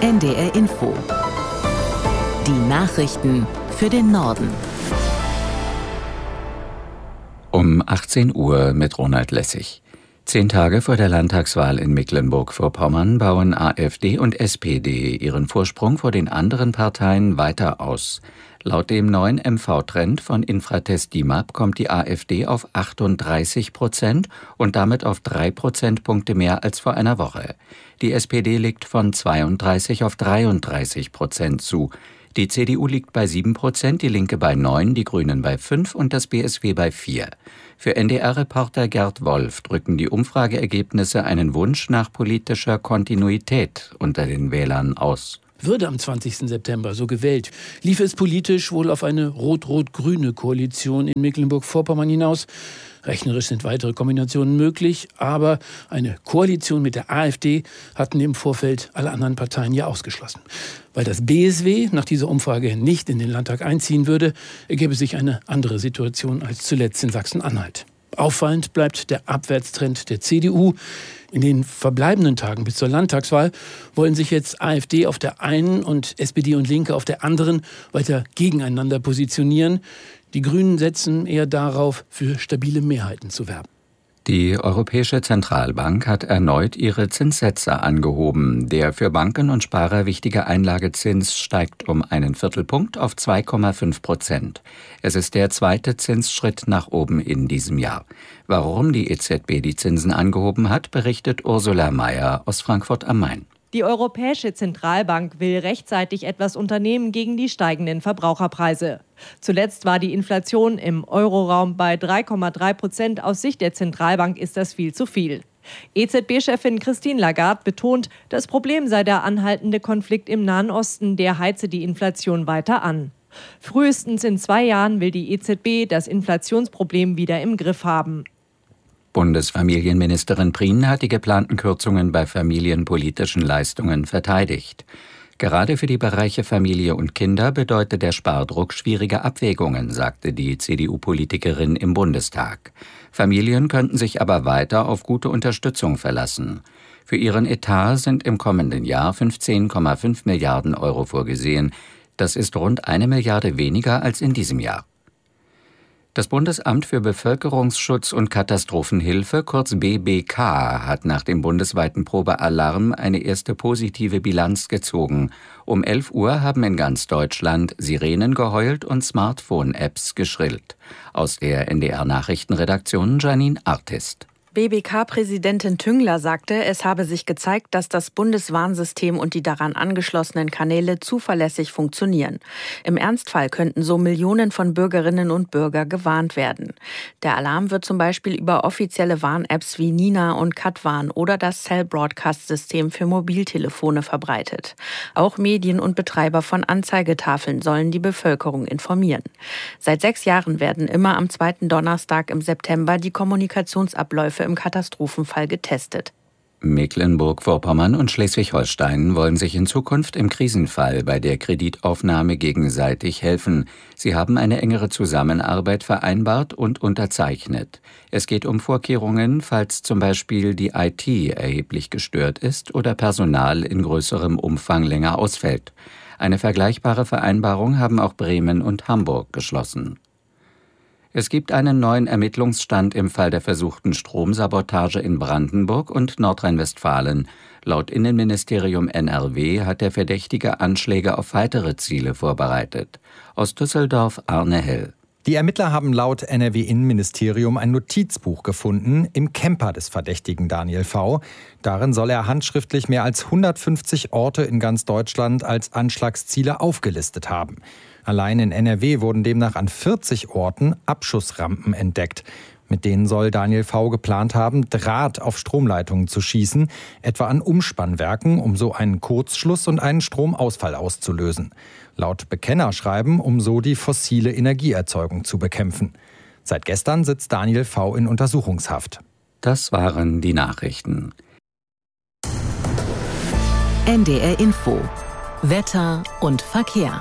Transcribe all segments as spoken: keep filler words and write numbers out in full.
N D R Info. Die Nachrichten für den Norden. Um achtzehn Uhr mit Ronald Lessig. Zehn Tage vor der Landtagswahl in Mecklenburg-Vorpommern bauen AfD und S P D ihren Vorsprung vor den anderen Parteien weiter aus. Laut dem neuen M V-Trend von Infratest DIMAP kommt die AfD auf achtunddreißig Prozent und damit auf drei Prozentpunkte mehr als vor einer Woche. Die S P D liegt von zweiunddreißig auf dreiunddreißig Prozent zu. Die C D U liegt bei sieben Prozent, die Linke bei neun, die Grünen bei fünf und das B S W bei vier. Für N D R-Reporter Gerd Wolf drücken die Umfrageergebnisse einen Wunsch nach politischer Kontinuität unter den Wählern aus. Würde am zwanzigsten September so gewählt, lief es politisch wohl auf eine rot-rot-grüne Koalition in Mecklenburg-Vorpommern hinaus. Rechnerisch sind weitere Kombinationen möglich, aber eine Koalition mit der AfD hatten im Vorfeld alle anderen Parteien ja ausgeschlossen. Weil das B S W nach dieser Umfrage nicht in den Landtag einziehen würde, ergäbe sich eine andere Situation als zuletzt in Sachsen-Anhalt. Auffallend bleibt der Abwärtstrend der C D U. In den verbleibenden Tagen bis zur Landtagswahl wollen sich jetzt AfD auf der einen und S P D und Linke auf der anderen weiter gegeneinander positionieren. Die Grünen setzen eher darauf, für stabile Mehrheiten zu werben. Die Europäische Zentralbank hat erneut ihre Zinssätze angehoben. Der für Banken und Sparer wichtige Einlagezins steigt um einen Viertelpunkt auf zwei Komma fünf Prozent. Es ist der zweite Zinsschritt nach oben in diesem Jahr. Warum die E Z B die Zinsen angehoben hat, berichtet Ursula Mayer aus Frankfurt am Main. Die Europäische Zentralbank will rechtzeitig etwas unternehmen gegen die steigenden Verbraucherpreise. Zuletzt war die Inflation im Euroraum bei drei Komma drei Prozent. Aus Sicht der Zentralbank ist das viel zu viel. E Z B-Chefin Christine Lagarde betont, das Problem sei der anhaltende Konflikt im Nahen Osten, der heize die Inflation weiter an. Frühestens in zwei Jahren will die E Z B das Inflationsproblem wieder im Griff haben. Bundesfamilienministerin Prien hat die geplanten Kürzungen bei familienpolitischen Leistungen verteidigt. Gerade für die Bereiche Familie und Kinder bedeutet der Spardruck schwierige Abwägungen, sagte die C D U-Politikerin im Bundestag. Familien könnten sich aber weiter auf gute Unterstützung verlassen. Für ihren Etat sind im kommenden Jahr fünfzehn Komma fünf Milliarden Euro vorgesehen. Das ist rund eine Milliarde weniger als in diesem Jahr. Das Bundesamt für Bevölkerungsschutz und Katastrophenhilfe, kurz B B K, hat nach dem bundesweiten Probealarm eine erste positive Bilanz gezogen. Um elf Uhr haben in ganz Deutschland Sirenen geheult und Smartphone-Apps geschrillt. Aus der N D R-Nachrichtenredaktion Janine Artist. B B K-Präsidentin Tüngler sagte, es habe sich gezeigt, dass das Bundeswarnsystem und die daran angeschlossenen Kanäle zuverlässig funktionieren. Im Ernstfall könnten so Millionen von Bürgerinnen und Bürgern gewarnt werden. Der Alarm wird zum Beispiel über offizielle Warn-Apps wie Nina und Katwarn oder das Cell-Broadcast-System für Mobiltelefone verbreitet. Auch Medien und Betreiber von Anzeigetafeln sollen die Bevölkerung informieren. Seit sechs Jahren werden immer am zweiten Donnerstag im September die Kommunikationsabläufe im Katastrophenfall getestet. Mecklenburg-Vorpommern und Schleswig-Holstein wollen sich in Zukunft im Krisenfall bei der Kreditaufnahme gegenseitig helfen. Sie haben eine engere Zusammenarbeit vereinbart und unterzeichnet. Es geht um Vorkehrungen, falls zum Beispiel die I T erheblich gestört ist oder Personal in größerem Umfang länger ausfällt. Eine vergleichbare Vereinbarung haben auch Bremen und Hamburg geschlossen. Es gibt einen neuen Ermittlungsstand im Fall der versuchten Stromsabotage in Brandenburg und Nordrhein-Westfalen. Laut Innenministerium N R W hat der Verdächtige Anschläge auf weitere Ziele vorbereitet. Aus Düsseldorf Arne Hell. Die Ermittler haben laut N R W-Innenministerium ein Notizbuch gefunden im Camper des Verdächtigen Daniel V. Darin soll er handschriftlich mehr als hundertfünfzig Orte in ganz Deutschland als Anschlagsziele aufgelistet haben. Allein in N R W wurden demnach an vierzig Orten Abschussrampen entdeckt. Mit denen soll Daniel V. geplant haben, Draht auf Stromleitungen zu schießen, etwa an Umspannwerken, um so einen Kurzschluss und einen Stromausfall auszulösen. Laut Bekennerschreiben, um so die fossile Energieerzeugung zu bekämpfen. Seit gestern sitzt Daniel V. in Untersuchungshaft. Das waren die Nachrichten. N D R Info. Wetter und Verkehr.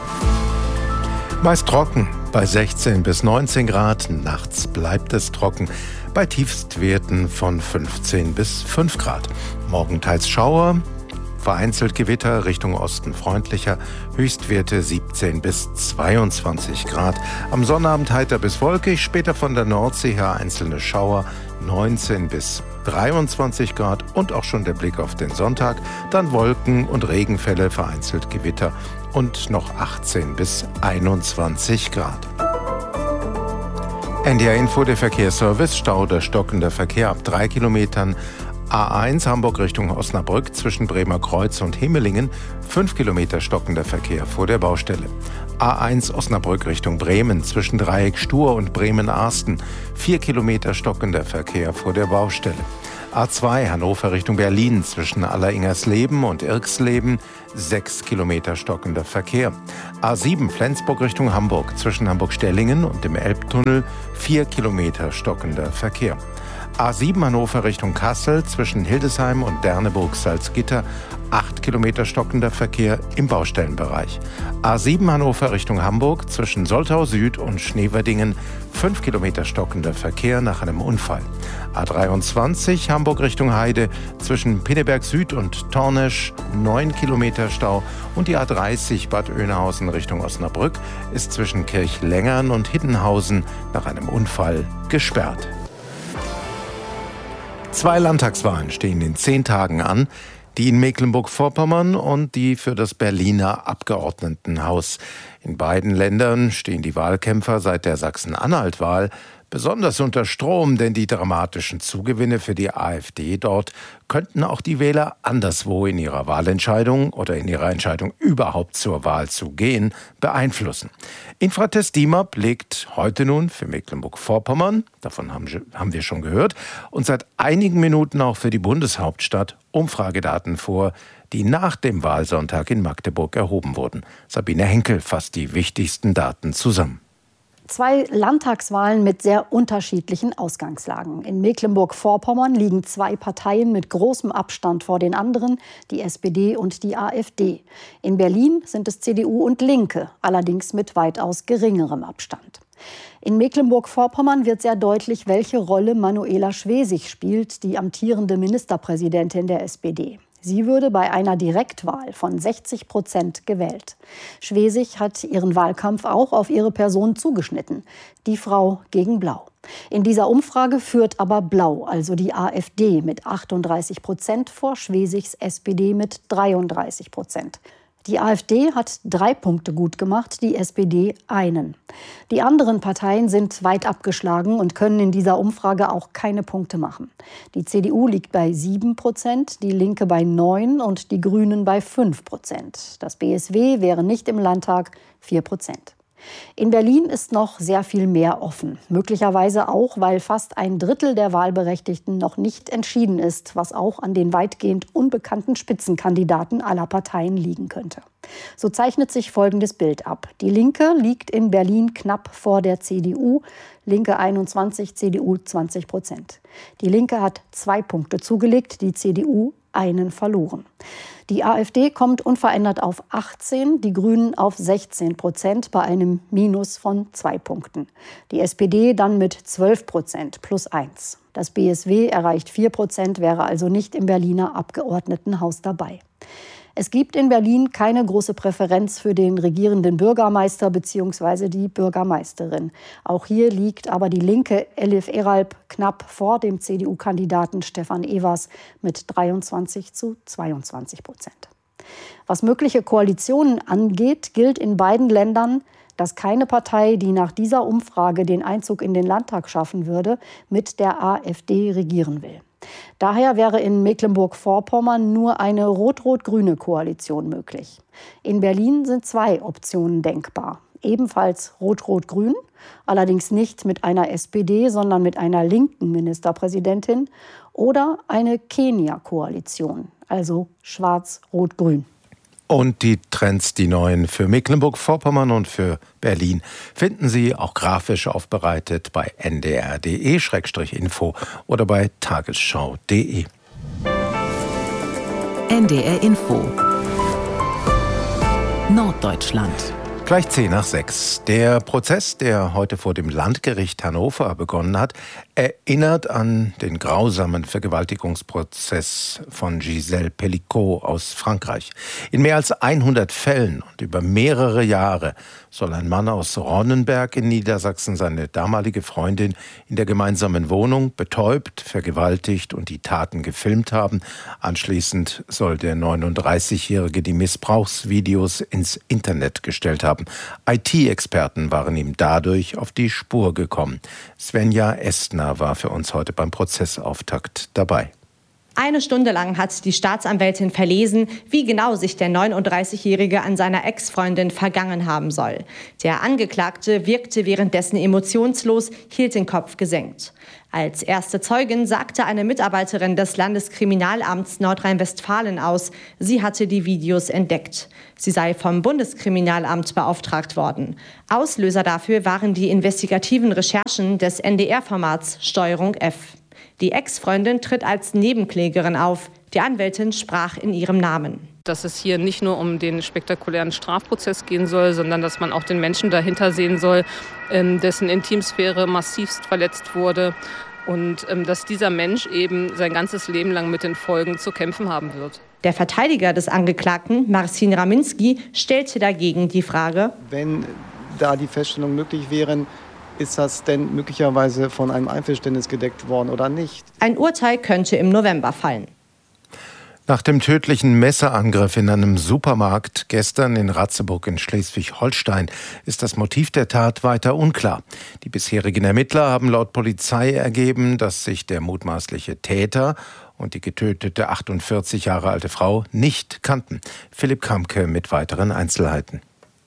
Meist trocken, bei sechzehn bis neunzehn Grad. Nachts bleibt es trocken, bei Tiefstwerten von fünfzehn bis fünf Grad. Morgen teils Schauer, vereinzelt Gewitter, Richtung Osten freundlicher, Höchstwerte siebzehn bis zweiundzwanzig Grad. Am Sonnabend heiter bis wolkig, später von der Nordsee her einzelne Schauer, neunzehn bis dreiundzwanzig Grad und auch schon der Blick auf den Sonntag, dann Wolken und Regenfälle, vereinzelt Gewitter und noch achtzehn bis einundzwanzig Grad. N D R Info, der Verkehrsservice, Stau oder stockender Verkehr ab drei Kilometern. A eins Hamburg Richtung Osnabrück zwischen Bremer Kreuz und Himmelingen, fünf Kilometer stockender Verkehr vor der Baustelle. A eins Osnabrück Richtung Bremen zwischen Dreieck Stur und Bremen-Arsten, vier Kilometer stockender Verkehr vor der Baustelle. A zwei Hannover Richtung Berlin zwischen Alleringersleben und Irksleben, sechs Kilometer stockender Verkehr. A sieben Flensburg Richtung Hamburg zwischen Hamburg-Stellingen und dem Elbtunnel, vier Kilometer stockender Verkehr. A sieben Hannover Richtung Kassel zwischen Hildesheim und Derneburg-Salzgitter, acht Kilometer stockender Verkehr im Baustellenbereich. A sieben Hannover Richtung Hamburg zwischen Soltau Süd und Schneverdingen, fünf Kilometer stockender Verkehr nach einem Unfall. A dreiundzwanzig Hamburg Richtung Heide zwischen Pinneberg Süd und Tornesch, neun Kilometer Stau. Und die A dreißig Bad Oeynhausen Richtung Osnabrück ist zwischen Kirchlengern und Hiddenhausen nach einem Unfall gesperrt. Zwei Landtagswahlen stehen in zehn Tagen an, die in Mecklenburg-Vorpommern und die für das Berliner Abgeordnetenhaus. In beiden Ländern stehen die Wahlkämpfer seit der Sachsen-Anhalt-Wahl besonders unter Strom, denn die dramatischen Zugewinne für die AfD dort könnten auch die Wähler anderswo in ihrer Wahlentscheidung oder in ihrer Entscheidung überhaupt zur Wahl zu gehen, beeinflussen. Infratest DIMAP legt heute nun für Mecklenburg-Vorpommern, davon haben wir schon gehört, und seit einigen Minuten auch für die Bundeshauptstadt Umfragedaten vor, die nach dem Wahlsonntag in Magdeburg erhoben wurden. Sabine Henkel fasst die wichtigsten Daten zusammen. Zwei Landtagswahlen mit sehr unterschiedlichen Ausgangslagen. In Mecklenburg-Vorpommern liegen zwei Parteien mit großem Abstand vor den anderen, die S P D und die AfD. In Berlin sind es C D U und Linke, allerdings mit weitaus geringerem Abstand. In Mecklenburg-Vorpommern wird sehr deutlich, welche Rolle Manuela Schwesig spielt, die amtierende Ministerpräsidentin der S P D. Sie würde bei einer Direktwahl von sechzig Prozent gewählt. Schwesig hat ihren Wahlkampf auch auf ihre Person zugeschnitten. Die Frau gegen Blau. In dieser Umfrage führt aber Blau, also die AfD, mit achtunddreißig Prozent vor Schwesigs S P D mit dreiunddreißig Prozent. Die AfD hat drei Punkte gut gemacht, die S P D einen. Die anderen Parteien sind weit abgeschlagen und können in dieser Umfrage auch keine Punkte machen. Die C D U liegt bei sieben Prozent, die Linke bei neun und die Grünen bei fünf Prozent. Das B S W wäre nicht im Landtag, vier Prozent. In Berlin ist noch sehr viel mehr offen. Möglicherweise auch, weil fast ein Drittel der Wahlberechtigten noch nicht entschieden ist, was auch an den weitgehend unbekannten Spitzenkandidaten aller Parteien liegen könnte. So zeichnet sich folgendes Bild ab. Die Linke liegt in Berlin knapp vor der C D U. Linke einundzwanzig, C D U zwanzig Prozent. Die Linke hat zwei Punkte zugelegt, die C D U einen verloren. Die AfD kommt unverändert auf achtzehn, die Grünen auf sechzehn Prozent bei einem Minus von zwei Punkten. Die S P D dann mit zwölf Prozent plus eins. Das B S W erreicht vier Prozent, wäre also nicht im Berliner Abgeordnetenhaus dabei. Es gibt in Berlin keine große Präferenz für den regierenden Bürgermeister bzw. die Bürgermeisterin. Auch hier liegt aber die Linke Elif Eralp knapp vor dem C D U-Kandidaten Stefan Evers mit dreiundzwanzig zu zweiundzwanzig Prozent. Was mögliche Koalitionen angeht, gilt in beiden Ländern, dass keine Partei, die nach dieser Umfrage den Einzug in den Landtag schaffen würde, mit der AfD regieren will. Daher wäre in Mecklenburg-Vorpommern nur eine rot-rot-grüne Koalition möglich. In Berlin sind zwei Optionen denkbar. Ebenfalls rot-rot-grün, allerdings nicht mit einer S P D, sondern mit einer linken Ministerpräsidentin, oder eine Kenia-Koalition, also schwarz-rot-grün. Und die Trends, die neuen für Mecklenburg-Vorpommern und für Berlin, finden Sie auch grafisch aufbereitet bei n d r punkt d e Schrägstrich info oder bei tagesschau punkt d e. N D R Info Norddeutschland. Gleich zehn nach sechs. Der Prozess, der heute vor dem Landgericht Hannover begonnen hat, erinnert an den grausamen Vergewaltigungsprozess von Gisèle Pelicot aus Frankreich. In mehr als hundert Fällen und über mehrere Jahre soll ein Mann aus Ronnenberg in Niedersachsen seine damalige Freundin in der gemeinsamen Wohnung betäubt, vergewaltigt und die Taten gefilmt haben. Anschließend soll der neununddreißigjährige die Missbrauchsvideos ins Internet gestellt haben. I T-Experten waren ihm dadurch auf die Spur gekommen. Svenja Estner war für uns heute beim Prozessauftakt dabei. Eine Stunde lang hat die Staatsanwältin verlesen, wie genau sich der neununddreißigjährige an seiner Ex-Freundin vergangen haben soll. Der Angeklagte wirkte währenddessen emotionslos, hielt den Kopf gesenkt. Als erste Zeugin sagte eine Mitarbeiterin des Landeskriminalamts Nordrhein-Westfalen aus, sie hatte die Videos entdeckt. Sie sei vom Bundeskriminalamt beauftragt worden. Auslöser dafür waren die investigativen Recherchen des N D R-Formats Steuerung F. Die Ex-Freundin tritt als Nebenklägerin auf. Die Anwältin sprach in ihrem Namen. Dass es hier nicht nur um den spektakulären Strafprozess gehen soll, sondern dass man auch den Menschen dahinter sehen soll, dessen Intimsphäre massivst verletzt wurde. Und dass dieser Mensch eben sein ganzes Leben lang mit den Folgen zu kämpfen haben wird. Der Verteidiger des Angeklagten, Marcin Raminski, stellte dagegen die Frage: Wenn da die Feststellung möglich wären, ist das denn möglicherweise von einem Einverständnis gedeckt worden oder nicht? Ein Urteil könnte im November fallen. Nach dem tödlichen Messerangriff in einem Supermarkt gestern in Ratzeburg in Schleswig-Holstein ist das Motiv der Tat weiter unklar. Die bisherigen Ermittler haben laut Polizei ergeben, dass sich der mutmaßliche Täter und die getötete achtundvierzig Jahre alte Frau nicht kannten. Philipp Kamke mit weiteren Einzelheiten.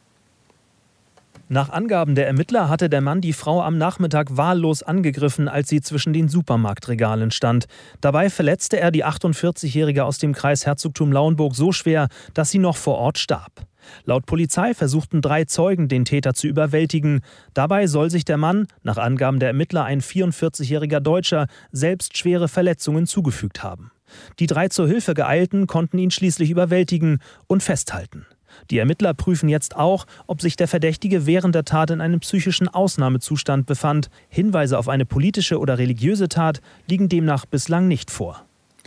Nach Angaben der Ermittler hatte der Mann die Frau am Nachmittag wahllos angegriffen, als sie zwischen den Supermarktregalen stand. Dabei verletzte er die achtundvierzigjährige aus dem Kreis Herzogtum Lauenburg so schwer, dass sie noch vor Ort starb. Laut Polizei versuchten drei Zeugen, den Täter zu überwältigen. Dabei soll sich der Mann, nach Angaben der Ermittler ein vierundvierzigjähriger Deutscher, selbst schwere Verletzungen zugefügt haben. Die drei zur Hilfe geeilten konnten ihn schließlich überwältigen und festhalten. Die Ermittler prüfen jetzt auch, ob sich der Verdächtige während der Tat in einem psychischen Ausnahmezustand befand. Hinweise auf eine politische oder religiöse Tat liegen demnach bislang nicht vor.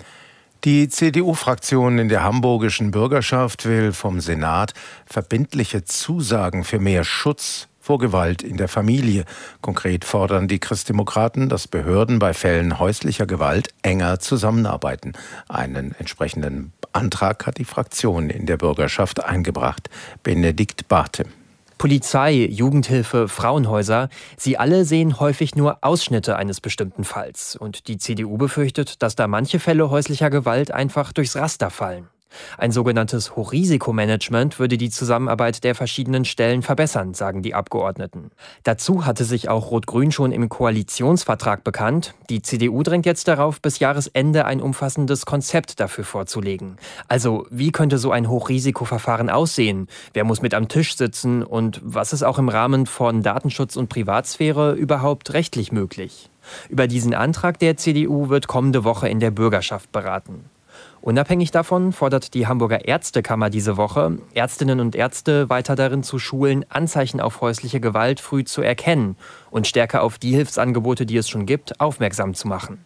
Die C D U-Fraktion in der hamburgischen Bürgerschaft will vom Senat verbindliche Zusagen für mehr Schutz vor Gewalt in der Familie. Konkret fordern die Christdemokraten, dass Behörden bei Fällen häuslicher Gewalt enger zusammenarbeiten. Einen entsprechenden Antrag hat die Fraktion in der Bürgerschaft eingebracht. Benedikt Barthe. Polizei, Jugendhilfe, Frauenhäuser, sie alle sehen häufig nur Ausschnitte eines bestimmten Falls. Und die C D U befürchtet, dass da manche Fälle häuslicher Gewalt einfach durchs Raster fallen. Ein sogenanntes Hochrisikomanagement würde die Zusammenarbeit der verschiedenen Stellen verbessern, sagen die Abgeordneten. Dazu hatte sich auch Rot-Grün schon im Koalitionsvertrag bekannt. Die C D U drängt jetzt darauf, bis Jahresende ein umfassendes Konzept dafür vorzulegen. Also, wie könnte so ein Hochrisikoverfahren aussehen? Wer muss mit am Tisch sitzen? Und was ist auch im Rahmen von Datenschutz und Privatsphäre überhaupt rechtlich möglich? Über diesen Antrag der C D U wird kommende Woche in der Bürgerschaft beraten. Unabhängig davon fordert die Hamburger Ärztekammer diese Woche, Ärztinnen und Ärzte weiter darin zu schulen, Anzeichen auf häusliche Gewalt früh zu erkennen und stärker auf die Hilfsangebote, die es schon gibt, aufmerksam zu machen.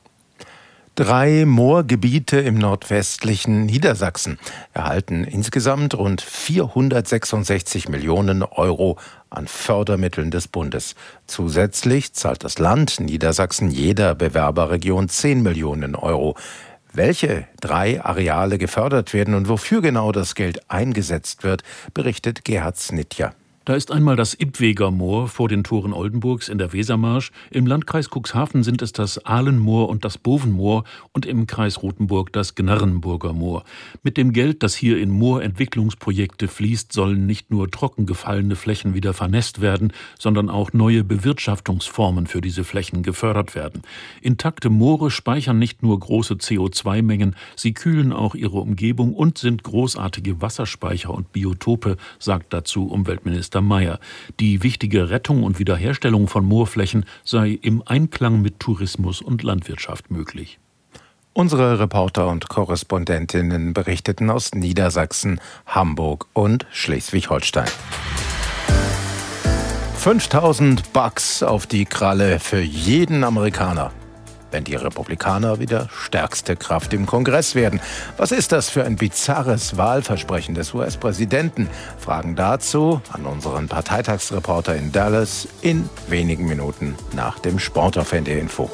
Drei Moorgebiete im nordwestlichen Niedersachsen erhalten insgesamt rund vierhundertsechsundsechzig Millionen Euro an Fördermitteln des Bundes. Zusätzlich zahlt das Land Niedersachsen jeder Bewerberregion zehn Millionen Euro. Welche drei Areale gefördert werden und wofür genau das Geld eingesetzt wird, berichtet Gerhard Snitja. Da ist einmal das Ippweger Moor vor den Toren Oldenburgs in der Wesermarsch. Im Landkreis Cuxhaven sind es das Ahlenmoor und das Bovenmoor und im Kreis Rothenburg das Gnarrenburger Moor. Mit dem Geld, das hier in Moorentwicklungsprojekte fließt, sollen nicht nur trockengefallene Flächen wieder vernässt werden, sondern auch neue Bewirtschaftungsformen für diese Flächen gefördert werden. Intakte Moore speichern nicht nur große C O zwei Mengen, sie kühlen auch ihre Umgebung und sind großartige Wasserspeicher und Biotope, sagt dazu Umweltminister Mayer. Die wichtige Rettung und Wiederherstellung von Moorflächen sei im Einklang mit Tourismus und Landwirtschaft möglich. Unsere Reporter und Korrespondentinnen berichteten aus Niedersachsen, Hamburg und Schleswig-Holstein. fünftausend Bucks auf die Kralle für jeden Amerikaner. wenn die Republikaner wieder stärkste Kraft im Kongress werden. Was ist das für ein bizarres Wahlversprechen des U S-Präsidenten? Fragen dazu an unseren Parteitagsreporter in Dallas in wenigen Minuten nach dem Sport auf N D R Info.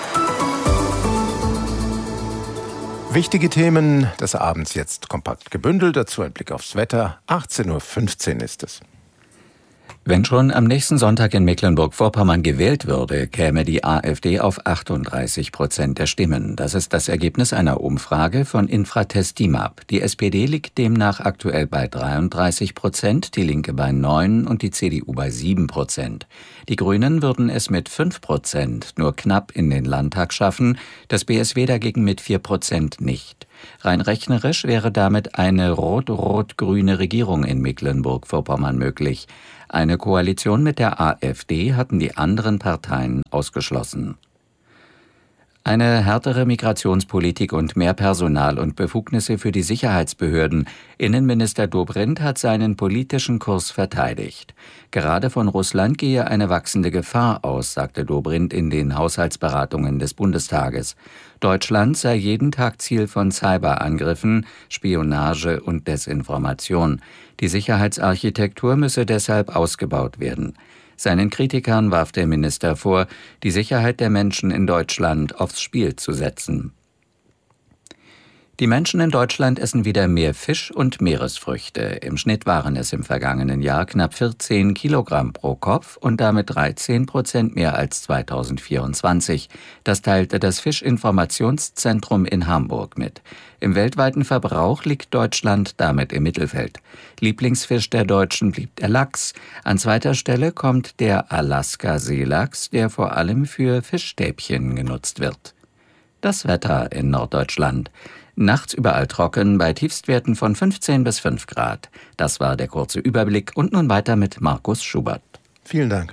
Wichtige Themen des Abends jetzt kompakt gebündelt. Dazu ein Blick aufs Wetter. achtzehn Uhr fünfzehn ist es. Wenn schon am nächsten Sonntag in Mecklenburg-Vorpommern gewählt würde, käme die AfD auf achtunddreißig Prozent der Stimmen. Das ist das Ergebnis einer Umfrage von Infratest DIMAP. Die S P D liegt demnach aktuell bei dreiunddreißig Prozent, die Linke bei neun und die C D U bei sieben Prozent. Die Grünen würden es mit fünf Prozent nur knapp in den Landtag schaffen, das B S W dagegen mit vier Prozent nicht. Rein rechnerisch wäre damit eine rot-rot-grüne Regierung in Mecklenburg-Vorpommern möglich. Eine Koalition mit der AfD hatten die anderen Parteien ausgeschlossen. Eine härtere Migrationspolitik und mehr Personal und Befugnisse für die Sicherheitsbehörden. Innenminister Dobrindt hat seinen politischen Kurs verteidigt. Gerade von Russland gehe eine wachsende Gefahr aus, sagte Dobrindt in den Haushaltsberatungen des Bundestages. Deutschland sei jeden Tag Ziel von Cyberangriffen, Spionage und Desinformation. Die Sicherheitsarchitektur müsse deshalb ausgebaut werden. Seinen Kritikern warf der Minister vor, die Sicherheit der Menschen in Deutschland aufs Spiel zu setzen. Die Menschen in Deutschland essen wieder mehr Fisch und Meeresfrüchte. Im Schnitt waren es im vergangenen Jahr knapp vierzehn Kilogramm pro Kopf und damit dreizehn Prozent mehr als zweitausendvierundzwanzig. Das teilte das Fischinformationszentrum in Hamburg mit. Im weltweiten Verbrauch liegt Deutschland damit im Mittelfeld. Lieblingsfisch der Deutschen blieb der Lachs. An zweiter Stelle kommt der Alaska-Seelachs, der vor allem für Fischstäbchen genutzt wird. Das Wetter in Norddeutschland. Nachts überall trocken, bei Tiefstwerten von fünfzehn bis fünf Grad. Das war der kurze Überblick und nun weiter mit Markus Schubert. Vielen Dank.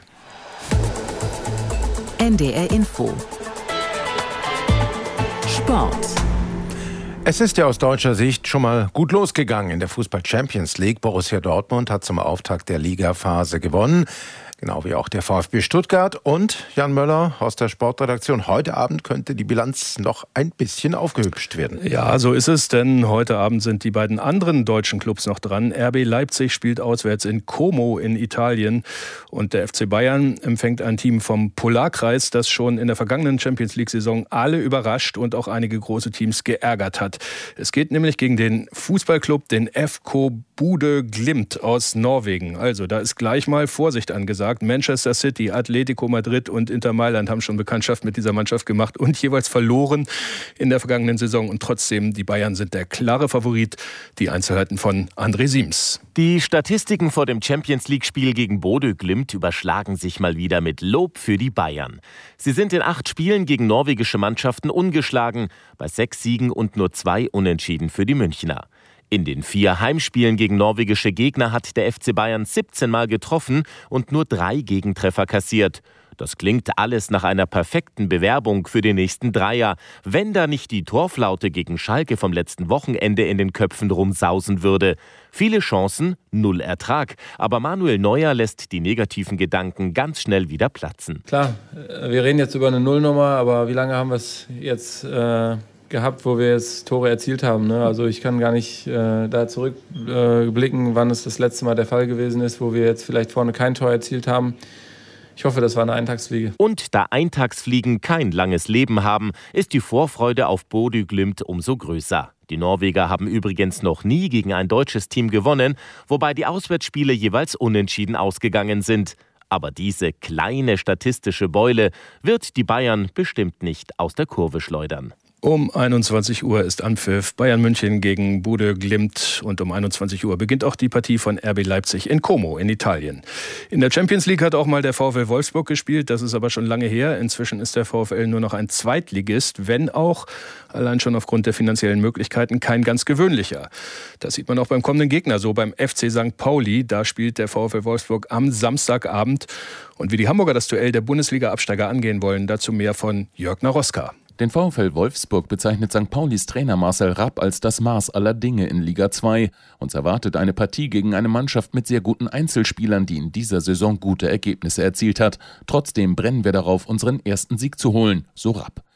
N D R Info. Sport. Es ist ja aus deutscher Sicht schon mal gut losgegangen in der Fußball-Champions League. Borussia Dortmund hat zum Auftakt der Ligaphase gewonnen. Genau wie auch der VfB Stuttgart und Jan Möller aus der Sportredaktion. Heute Abend könnte die Bilanz noch ein bisschen aufgehübscht werden. Ja, so ist es, denn heute Abend sind die beiden anderen deutschen Clubs noch dran. R B Leipzig spielt auswärts in Como in Italien und der F C Bayern empfängt ein Team vom Polarkreis, das schon in der vergangenen Champions-League-Saison alle überrascht und auch einige große Teams geärgert hat. Es geht nämlich gegen den Fußballclub, den F K Bodø Glimt aus Norwegen. Also da ist gleich mal Vorsicht angesagt. Manchester City, Atletico Madrid und Inter Mailand haben schon Bekanntschaft mit dieser Mannschaft gemacht und jeweils verloren in der vergangenen Saison. Und trotzdem, die Bayern sind der klare Favorit. Die Einzelheiten von André Siems. Die Statistiken vor dem Champions-League-Spiel gegen Bodø Glimt überschlagen sich mal wieder mit Lob für die Bayern. Sie sind in acht Spielen gegen norwegische Mannschaften ungeschlagen, bei sechs Siegen und nur zwei Unentschieden für die Münchner. In den vier Heimspielen gegen norwegische Gegner hat der F C Bayern siebzehn Mal getroffen und nur drei Gegentreffer kassiert. Das klingt alles nach einer perfekten Bewerbung für den nächsten Dreier, wenn da nicht die Torflaute gegen Schalke vom letzten Wochenende in den Köpfen rumsausen würde. Viele Chancen, null Ertrag. Aber Manuel Neuer lässt die negativen Gedanken ganz schnell wieder platzen. Klar, wir reden jetzt über eine Nullnummer, aber wie lange haben wir es jetzt äh gehabt, wo wir jetzt Tore erzielt haben. Ne? Also ich kann gar nicht äh, da zurückblicken, äh, wann es das letzte Mal der Fall gewesen ist, wo wir jetzt vielleicht vorne kein Tor erzielt haben. Ich hoffe, das war eine Eintagsfliege. Und da Eintagsfliegen kein langes Leben haben, ist die Vorfreude auf Bodø Glimt umso größer. Die Norweger haben übrigens noch nie gegen ein deutsches Team gewonnen, wobei die Auswärtsspiele jeweils unentschieden ausgegangen sind. Aber diese kleine statistische Beule wird die Bayern bestimmt nicht aus der Kurve schleudern. Um einundzwanzig Uhr ist Anpfiff Bayern München gegen Bodø Glimt und um einundzwanzig Uhr beginnt auch die Partie von R B Leipzig in Como in Italien. In der Champions League hat auch mal der VfL Wolfsburg gespielt, das ist aber schon lange her. Inzwischen ist der VfL nur noch ein Zweitligist, wenn auch allein schon aufgrund der finanziellen Möglichkeiten kein ganz gewöhnlicher. Das sieht man auch beim kommenden Gegner so, beim F C Sankt Pauli. Da spielt der VfL Wolfsburg am Samstagabend. Und wie die Hamburger das Duell der Bundesliga-Absteiger angehen wollen, dazu mehr von Jörg Naroska. Den VfL Wolfsburg bezeichnet Sankt Paulis Trainer Marcel Rapp als das Maß aller Dinge in Liga zwei. Uns erwartet eine Partie gegen eine Mannschaft mit sehr guten Einzelspielern, die in dieser Saison gute Ergebnisse erzielt hat. Trotzdem brennen wir darauf, unseren ersten Sieg zu holen, so Rapp.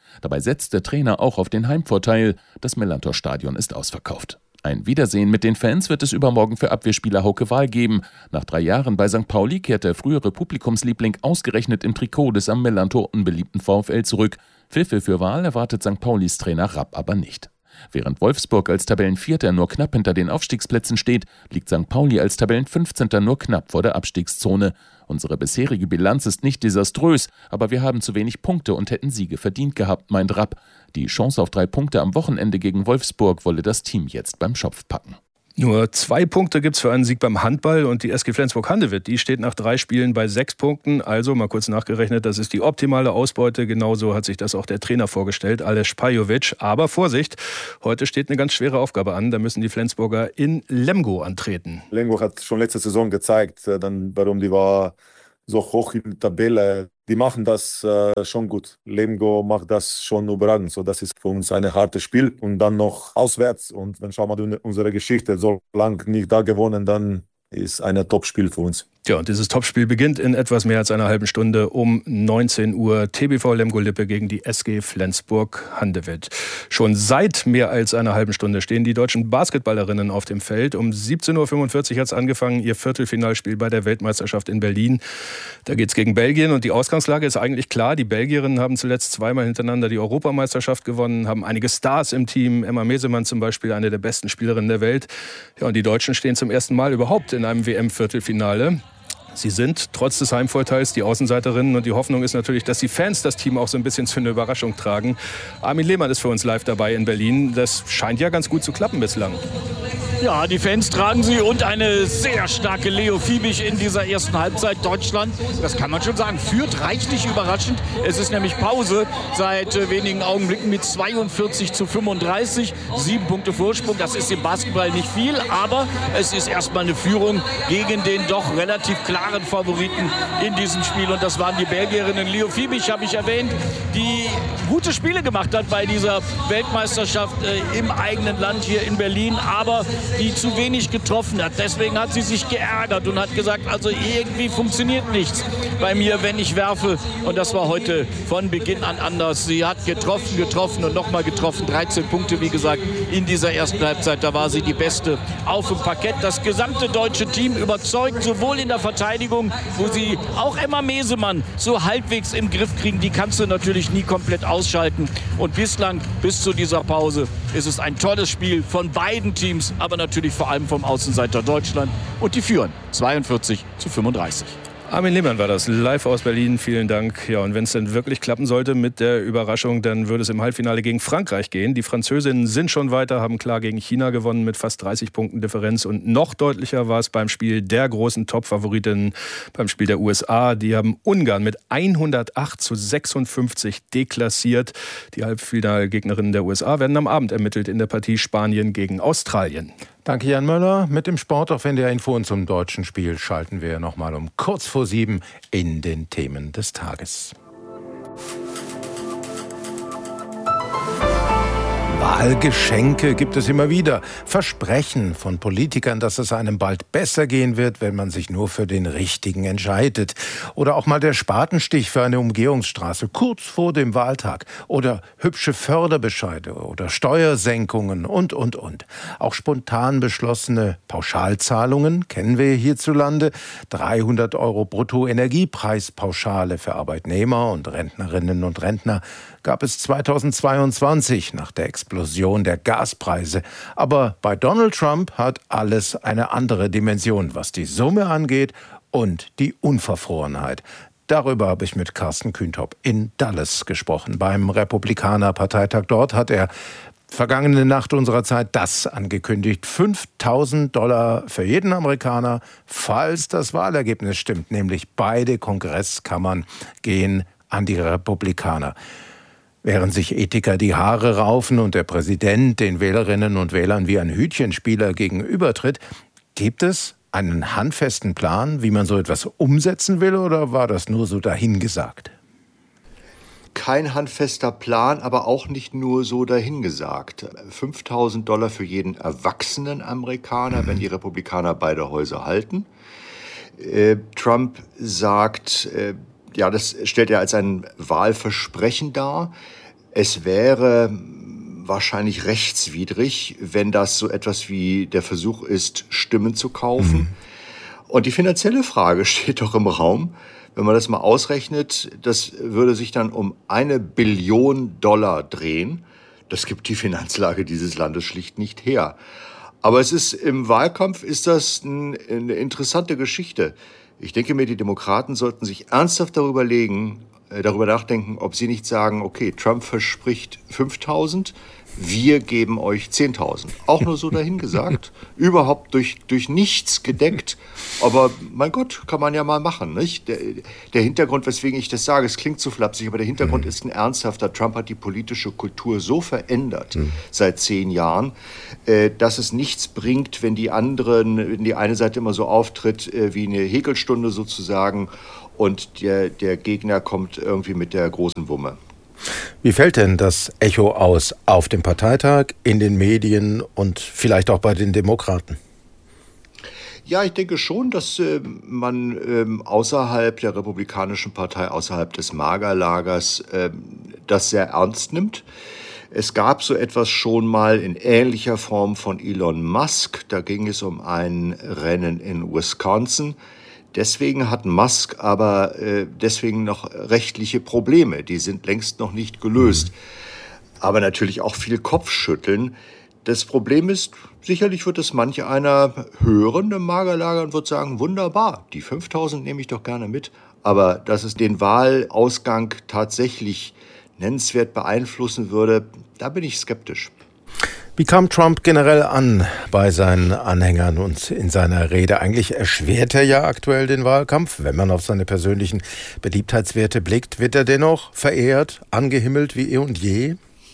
Dabei setzt der Trainer auch auf den Heimvorteil. Das Millantor-Stadion ist ausverkauft. Ein Wiedersehen mit den Fans wird es übermorgen für Abwehrspieler Hauke Wahl geben. Nach drei Jahren bei Sankt Pauli kehrt der frühere Publikumsliebling ausgerechnet im Trikot des am Millantor unbeliebten VfL zurück. Pfiffe für Wahl erwartet Sankt Paulis Trainer Rapp aber nicht. Während Wolfsburg als Tabellenvierter nur knapp hinter den Aufstiegsplätzen steht, liegt Sankt Pauli als Tabellenfünfzehnter nur knapp vor der Abstiegszone. Unsere bisherige Bilanz ist nicht desaströs, aber wir haben zu wenig Punkte und hätten Siege verdient gehabt, meint Rapp. Die Chance auf drei Punkte am Wochenende gegen Wolfsburg wolle das Team jetzt beim Schopf packen. Nur zwei Punkte gibt es für einen Sieg beim Handball und die S G Flensburg-Handewitt, die steht nach drei Spielen bei sechs Punkten. Also mal kurz nachgerechnet, das ist die optimale Ausbeute. Genauso hat sich das auch der Trainer vorgestellt, Aleš Spajovic. Aber Vorsicht, heute steht eine ganz schwere Aufgabe an. Da müssen die Flensburger in Lemgo antreten. Lemgo hat schon letzte Saison gezeigt, dann, warum die war so hoch in der Tabelle. Die machen das äh, schon gut. Lemgo macht das schon überragend. So, das ist für uns ein hartes Spiel und dann noch auswärts. Und wenn schauen wir unsere Geschichte, so lange nicht da gewonnen, dann ist ein Topspiel für uns. Ja, und dieses Topspiel beginnt in etwas mehr als einer halben Stunde um neunzehn Uhr. T B V Lemgo-Lippe gegen die S G Flensburg-Handewitt. Schon seit mehr als einer halben Stunde stehen die deutschen Basketballerinnen auf dem Feld. Um siebzehn Uhr fünfundvierzig hat es angefangen, ihr Viertelfinalspiel bei der Weltmeisterschaft in Berlin. Da geht es gegen Belgien und die Ausgangslage ist eigentlich klar. Die Belgierinnen haben zuletzt zweimal hintereinander die Europameisterschaft gewonnen, haben einige Stars im Team. Emma Mesemann zum Beispiel, eine der besten Spielerinnen der Welt. Ja, und die Deutschen stehen zum ersten Mal überhaupt in einem W M-Viertelfinale. Sie sind trotz des Heimvorteils die Außenseiterinnen und die Hoffnung ist natürlich, dass die Fans das Team auch so ein bisschen zu einer Überraschung tragen. Armin Lehmann ist für uns live dabei in Berlin. Das scheint ja ganz gut zu klappen bislang. Ja, die Fans tragen sie und eine sehr starke Leo Fiebig in dieser ersten Halbzeit. Deutschland, das kann man schon sagen, führt reichlich überraschend. Es ist nämlich Pause seit äh, wenigen Augenblicken mit zweiundvierzig zu fünfunddreißig. Sieben Punkte Vorsprung, das ist im Basketball nicht viel, aber es ist erstmal eine Führung gegen den doch relativ klaren Favoriten in diesem Spiel. Und das waren die Belgierinnen. Leo Fiebig habe ich erwähnt, die gute Spiele gemacht hat bei dieser Weltmeisterschaft äh, im eigenen Land hier in Berlin, aber die zu wenig getroffen hat. Deswegen hat sie sich geärgert und hat gesagt, also irgendwie funktioniert nichts bei mir, wenn ich werfe. Und das war heute von Beginn an anders. Sie hat getroffen, getroffen und nochmal getroffen. dreizehn Punkte, wie gesagt, in dieser ersten Halbzeit. Da war sie die Beste auf dem Parkett. Das gesamte deutsche Team überzeugt, sowohl in der Verteidigung, wo sie auch Emma Mesemann so halbwegs im Griff kriegen. Die kannst du natürlich nie komplett ausschalten. Und bislang, bis zu dieser Pause, ist es ein tolles Spiel von beiden Teams, aber natürlich vor allem vom Außenseiter Deutschland. Und die führen zweiundvierzig zu fünfunddreißig. Armin Lehmann war das, live aus Berlin. Vielen Dank. Ja, und wenn es denn wirklich klappen sollte mit der Überraschung, dann würde es im Halbfinale gegen Frankreich gehen. Die Französinnen sind schon weiter, haben klar gegen China gewonnen mit fast dreißig Punkten Differenz. Und noch deutlicher war es beim Spiel der großen Top-Favoritinnen, beim Spiel der U S A. Die haben Ungarn mit hundertacht zu sechsundfünfzig deklassiert. Die Halbfinalgegnerinnen der U S A werden am Abend ermittelt in der Partie Spanien gegen Australien. Danke, Jan Möller. Mit dem Sport auf N D R-Info und zum deutschen Spiel schalten wir nochmal um kurz vor sieben in den Themen des Tages. Wahlgeschenke gibt es immer wieder. Versprechen von Politikern, dass es einem bald besser gehen wird, wenn man sich nur für den Richtigen entscheidet. Oder auch mal der Spatenstich für eine Umgehungsstraße kurz vor dem Wahltag. Oder hübsche Förderbescheide oder Steuersenkungen und, und, und. Auch spontan beschlossene Pauschalzahlungen kennen wir hierzulande. dreihundert Euro Bruttoenergiepreispauschale für Arbeitnehmer und Rentnerinnen und Rentner gab es zweitausendzweiundzwanzig nach der Explosion der Gaspreise. Aber bei Donald Trump hat alles eine andere Dimension, was die Summe angeht und die Unverfrorenheit. Darüber habe ich mit Carsten Kühntop in Dallas gesprochen. Beim Republikaner-Parteitag dort hat er vergangene Nacht unserer Zeit das angekündigt. fünftausend Dollar für jeden Amerikaner, falls das Wahlergebnis stimmt. Nämlich beide Kongresskammern gehen an die Republikaner. Während sich Ethiker die Haare raufen und der Präsident den Wählerinnen und Wählern wie ein Hütchenspieler gegenübertritt, gibt es einen handfesten Plan, wie man so etwas umsetzen will, oder war das nur so dahingesagt? Kein handfester Plan, aber auch nicht nur so dahingesagt. fünftausend Dollar für jeden erwachsenen Amerikaner, wenn die Republikaner beide Häuser halten. Äh, Trump sagt, äh, ja, das stellt er als ein Wahlversprechen dar. Es wäre wahrscheinlich rechtswidrig, wenn das so etwas wie der Versuch ist, Stimmen zu kaufen. Mhm. Und die finanzielle Frage steht doch im Raum. Wenn man das mal ausrechnet, das würde sich dann um eine Billion Dollar drehen. Das gibt die Finanzlage dieses Landes schlicht nicht her. Aber es ist im Wahlkampf ist das ein, eine interessante Geschichte. Ich denke mir, die Demokraten sollten sich ernsthaft darüber legen, äh, darüber nachdenken, ob sie nicht sagen, okay, Trump verspricht fünftausend, wir geben euch zehntausend. Auch nur so dahingesagt, überhaupt durch, durch nichts gedeckt. Aber mein Gott, kann man ja mal machen, nicht? Der, der Hintergrund, weswegen ich das sage, es klingt zu flapsig, aber der Hintergrund mhm. ist ein ernsthafter. Trump hat die politische Kultur so verändert mhm. seit zehn Jahren, äh, dass es nichts bringt, wenn die anderen, wenn die eine Seite immer so auftritt äh, wie eine Häkelstunde sozusagen und der, der Gegner kommt irgendwie mit der großen Wumme. Wie fällt denn das Echo aus auf dem Parteitag, in den Medien und vielleicht auch bei den Demokraten? Ja, ich denke schon, dass äh, man äh, außerhalb der Republikanischen Partei, außerhalb des Magerlagers äh, das sehr ernst nimmt. Es gab so etwas schon mal in ähnlicher Form von Elon Musk. Da ging es um ein Rennen in Wisconsin. Deswegen hat Musk aber äh, deswegen noch rechtliche Probleme. Die sind längst noch nicht gelöst. Aber natürlich auch viel Kopfschütteln. Das Problem ist, sicherlich wird es manch einer hören im Magerlager und wird sagen, wunderbar, die fünftausend nehme ich doch gerne mit. Aber dass es den Wahlausgang tatsächlich nennenswert beeinflussen würde, da bin ich skeptisch. Wie kam Trump generell an bei seinen Anhängern und in seiner Rede? Eigentlich erschwert er ja aktuell den Wahlkampf. Wenn man auf seine persönlichen Beliebtheitswerte blickt, wird er dennoch verehrt, angehimmelt wie eh und je?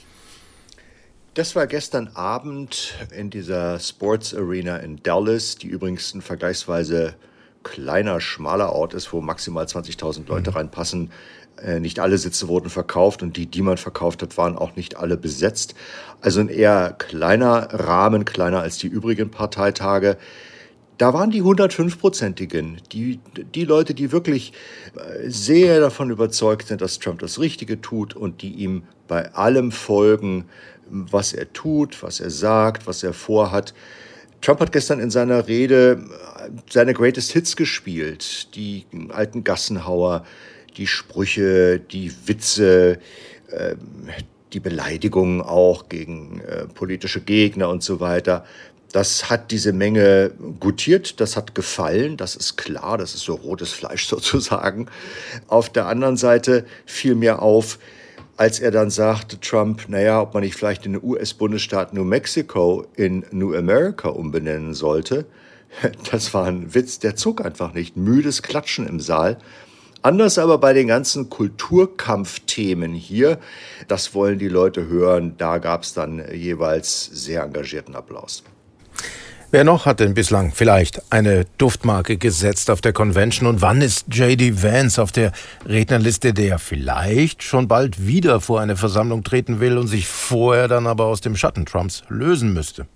Das war gestern Abend in dieser Sports Arena in Dallas, die übrigens ein vergleichsweise kleiner, schmaler Ort ist, wo maximal zwanzigtausend Leute mhm. reinpassen. Nicht alle Sitze wurden verkauft und die, die man verkauft hat, waren auch nicht alle besetzt. Also ein eher kleiner Rahmen, kleiner als die übrigen Parteitage. Da waren die hundertfünf-Prozentigen, die, die Leute, die wirklich sehr davon überzeugt sind, dass Trump das Richtige tut und die ihm bei allem folgen, was er tut, was er sagt, was er vorhat. Trump hat gestern in seiner Rede seine Greatest Hits gespielt, die alten Gassenhauer, die Sprüche, die Witze, äh, die Beleidigungen auch gegen äh, politische Gegner und so weiter. Das hat diese Menge gutiert, das hat gefallen, das ist klar, das ist so rotes Fleisch sozusagen. Auf der anderen Seite fiel mir auf, als er dann sagte, Trump, naja, ob man nicht vielleicht den U S-Bundesstaat New Mexico in New America umbenennen sollte. Das war ein Witz, der zog einfach nicht. Müdes Klatschen im Saal. Anders aber bei den ganzen Kulturkampfthemen hier, das wollen die Leute hören, da gab es dann jeweils sehr engagierten Applaus. Wer noch hat denn bislang vielleicht eine Duftmarke gesetzt auf der Convention und wann ist J D Vance auf der Rednerliste, der vielleicht schon bald wieder vor eine Versammlung treten will und sich vorher dann aber aus dem Schatten Trumps lösen müsste?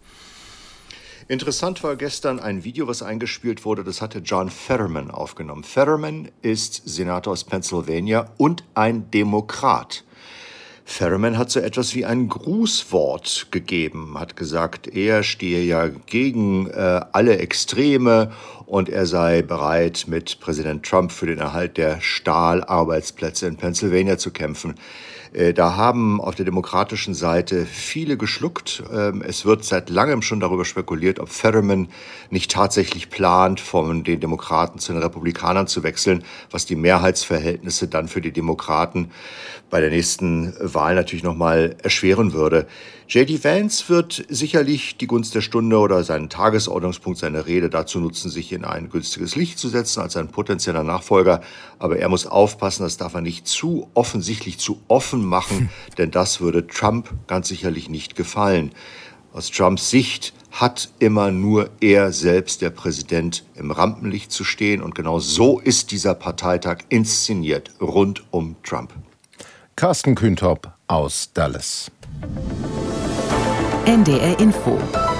Interessant war gestern ein Video, was eingespielt wurde, das hatte John Fetterman aufgenommen. Fetterman ist Senator aus Pennsylvania und ein Demokrat. Fetterman hat so etwas wie ein Grußwort gegeben, hat gesagt, er stehe ja gegen äh, alle Extreme und er sei bereit, mit Präsident Trump für den Erhalt der Stahlarbeitsplätze in Pennsylvania zu kämpfen. Da haben auf der demokratischen Seite viele geschluckt. Es wird seit langem schon darüber spekuliert, ob Fetterman nicht tatsächlich plant, von den Demokraten zu den Republikanern zu wechseln, was die Mehrheitsverhältnisse dann für die Demokraten bei der nächsten Wahl natürlich nochmal erschweren würde. J D Vance wird sicherlich die Gunst der Stunde oder seinen Tagesordnungspunkt, seine Rede dazu nutzen, sich in ein günstiges Licht zu setzen als ein potenzieller Nachfolger. Aber er muss aufpassen, das darf er nicht zu offensichtlich, zu offen machen, denn das würde Trump ganz sicherlich nicht gefallen. Aus Trumps Sicht hat immer nur er selbst, der Präsident, im Rampenlicht zu stehen. Und genau so ist dieser Parteitag inszeniert, rund um Trump. Carsten Kühntop aus Dallas. N D R Info.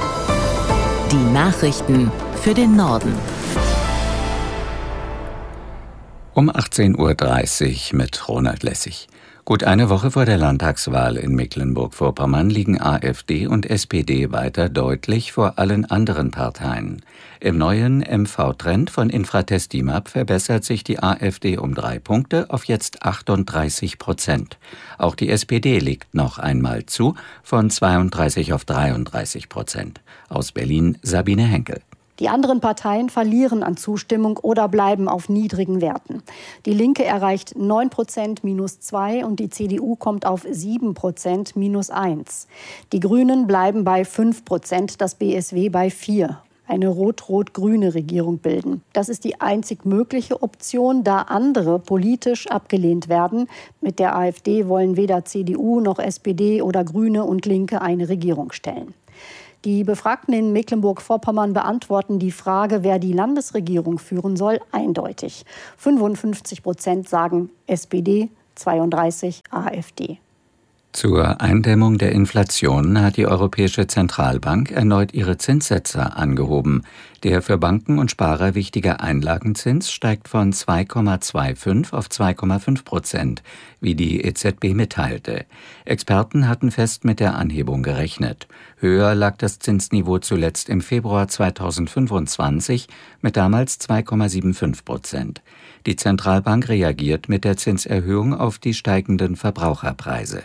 Die Nachrichten für den Norden. Um achtzehn Uhr dreißig mit Ronald Lessig. Gut eine Woche vor der Landtagswahl in Mecklenburg-Vorpommern liegen AfD und S P D weiter deutlich vor allen anderen Parteien. Im neuen M V-Trend von Infratest D I M A P verbessert sich die AfD um drei Punkte auf jetzt achtunddreißig Prozent. Auch die S P D legt noch einmal zu, von zweiunddreißig auf dreiunddreißig Prozent. Aus Berlin Sabine Henkel. Die anderen Parteien verlieren an Zustimmung oder bleiben auf niedrigen Werten. Die Linke erreicht neun Prozent minus zwei und die C D U kommt auf sieben Prozent minus eins. Die Grünen bleiben bei fünf Prozent, das B S W bei vier. Eine rot-rot-grüne Regierung bilden. Das ist die einzig mögliche Option, da andere politisch abgelehnt werden. Mit der AfD wollen weder C D U noch S P D oder Grüne und Linke eine Regierung stellen. Die Befragten in Mecklenburg-Vorpommern beantworten die Frage, wer die Landesregierung führen soll, eindeutig. fünfundfünfzig Prozent sagen S P D, zweiunddreißig AfD. Zur Eindämmung der Inflation hat die Europäische Zentralbank erneut ihre Zinssätze angehoben. Der für Banken und Sparer wichtige Einlagenzins steigt von zwei Komma fünfundzwanzig auf zwei Komma fünf Prozent, wie die E Z B mitteilte. Experten hatten fest mit der Anhebung gerechnet. Höher lag das Zinsniveau zuletzt im Februar zweitausendfünfundzwanzig mit damals zwei Komma fünfundsiebzig Prozent. Die Zentralbank reagiert mit der Zinserhöhung auf die steigenden Verbraucherpreise.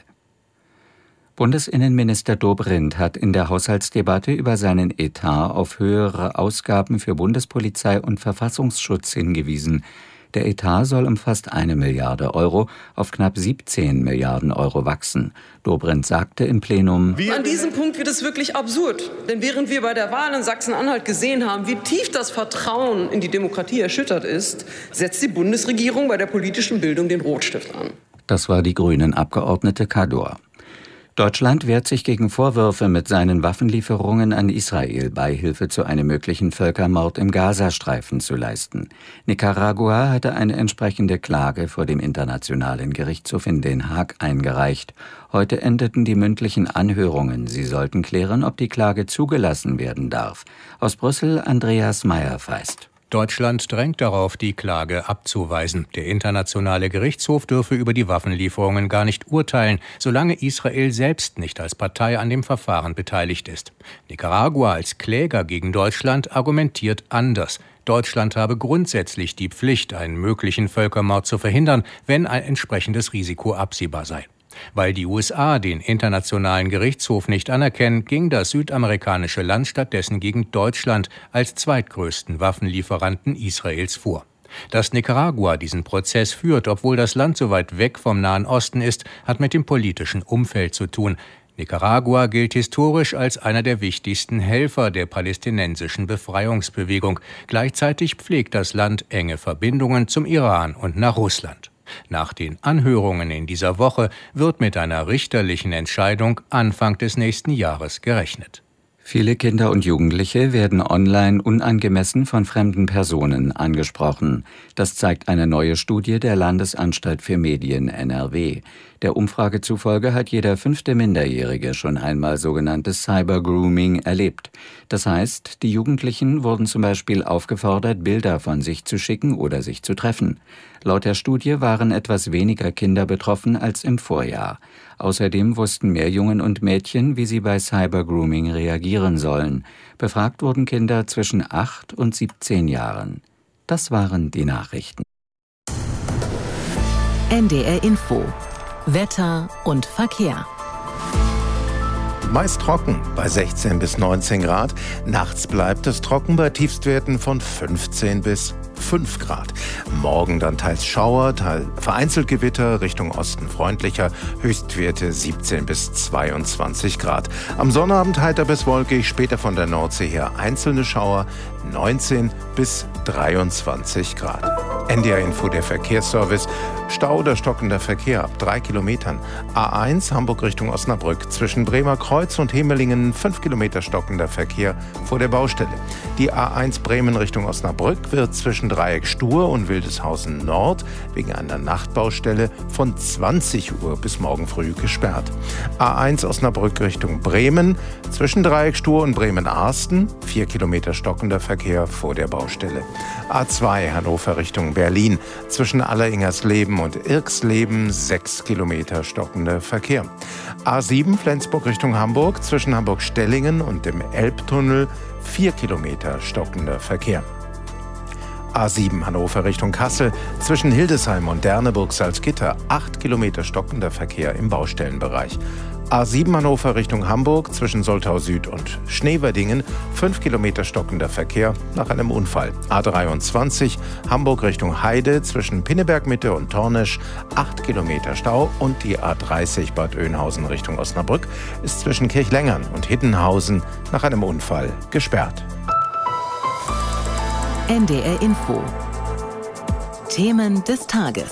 Bundesinnenminister Dobrindt hat in der Haushaltsdebatte über seinen Etat auf höhere Ausgaben für Bundespolizei und Verfassungsschutz hingewiesen. Der Etat soll um fast eine Milliarde Euro auf knapp siebzehn Milliarden Euro wachsen. Dobrindt sagte im Plenum: An diesem Punkt wird es wirklich absurd. Denn während wir bei der Wahl in Sachsen-Anhalt gesehen haben, wie tief das Vertrauen in die Demokratie erschüttert ist, setzt die Bundesregierung bei der politischen Bildung den Rotstift an. Das war die Grünen-Abgeordnete Kador. Deutschland wehrt sich gegen Vorwürfe, mit seinen Waffenlieferungen an Israel Beihilfe zu einem möglichen Völkermord im Gazastreifen zu leisten. Nicaragua hatte eine entsprechende Klage vor dem Internationalen Gerichtshof in Den Haag eingereicht. Heute endeten die mündlichen Anhörungen. Sie sollten klären, ob die Klage zugelassen werden darf. Aus Brüssel Andreas Meyer-Feist. Deutschland drängt darauf, die Klage abzuweisen. Der Internationale Gerichtshof dürfe über die Waffenlieferungen gar nicht urteilen, solange Israel selbst nicht als Partei an dem Verfahren beteiligt ist. Nicaragua als Kläger gegen Deutschland argumentiert anders. Deutschland habe grundsätzlich die Pflicht, einen möglichen Völkermord zu verhindern, wenn ein entsprechendes Risiko absehbar sei. Weil die U S A den Internationalen Gerichtshof nicht anerkennen, ging das südamerikanische Land stattdessen gegen Deutschland als zweitgrößten Waffenlieferanten Israels vor. Dass Nicaragua diesen Prozess führt, obwohl das Land so weit weg vom Nahen Osten ist, hat mit dem politischen Umfeld zu tun. Nicaragua gilt historisch als einer der wichtigsten Helfer der palästinensischen Befreiungsbewegung. Gleichzeitig pflegt das Land enge Verbindungen zum Iran und nach Russland. Nach den Anhörungen in dieser Woche wird mit einer richterlichen Entscheidung Anfang des nächsten Jahres gerechnet. Viele Kinder und Jugendliche werden online unangemessen von fremden Personen angesprochen. Das zeigt eine neue Studie der Landesanstalt für Medien N R W. Der Umfrage zufolge hat jeder fünfte Minderjährige schon einmal sogenanntes Cybergrooming erlebt. Das heißt, die Jugendlichen wurden zum Beispiel aufgefordert, Bilder von sich zu schicken oder sich zu treffen. Laut der Studie waren etwas weniger Kinder betroffen als im Vorjahr. Außerdem wussten mehr Jungen und Mädchen, wie sie bei Cybergrooming reagieren sollen. Befragt wurden Kinder zwischen acht und siebzehn Jahren. Das waren die Nachrichten. N D R Info. Wetter und Verkehr. Meist trocken bei sechzehn bis neunzehn Grad. Nachts bleibt es trocken bei Tiefstwerten von fünfzehn bis fünf Grad. Morgen dann teils Schauer, teils vereinzelt Gewitter, Richtung Osten freundlicher, Höchstwerte siebzehn bis zweiundzwanzig Grad. Am Sonnabend heiter bis wolkig, später von der Nordsee her einzelne Schauer, neunzehn bis dreiundzwanzig Grad. N D R Info, der Verkehrsservice. Stau oder stockender Verkehr ab drei Kilometern. A eins Hamburg Richtung Osnabrück. Zwischen Bremer Kreuz und Hemelingen fünf Kilometer stockender Verkehr vor der Baustelle. Die A eins Bremen Richtung Osnabrück wird zwischen Dreieck Stur und Wildeshausen Nord wegen einer Nachtbaustelle von zwanzig Uhr bis morgen früh gesperrt. A eins Osnabrück Richtung Bremen zwischen Dreieck Stur und Bremen-Arsten, vier Kilometer stockender Verkehr vor der Baustelle. A zwei Hannover Richtung Berlin zwischen Alleringersleben und Irksleben, sechs Kilometer stockender Verkehr. A sieben Flensburg Richtung Hamburg zwischen Hamburg-Stellingen und dem Elbtunnel, vier Kilometer stockender Verkehr. A sieben Hannover Richtung Kassel zwischen Hildesheim und Derneburg-Salzgitter, acht Kilometer stockender Verkehr im Baustellenbereich. A sieben Hannover Richtung Hamburg zwischen Soltau Süd und Schneverdingen, fünf Kilometer stockender Verkehr nach einem Unfall. A dreiundzwanzig Hamburg Richtung Heide zwischen Pinneberg Mitte und Tornisch, acht Kilometer Stau. Und die A dreißig Bad Oeynhausen Richtung Osnabrück ist zwischen Kirchlängern und Hiddenhausen nach einem Unfall gesperrt. N D R Info. Themen des Tages.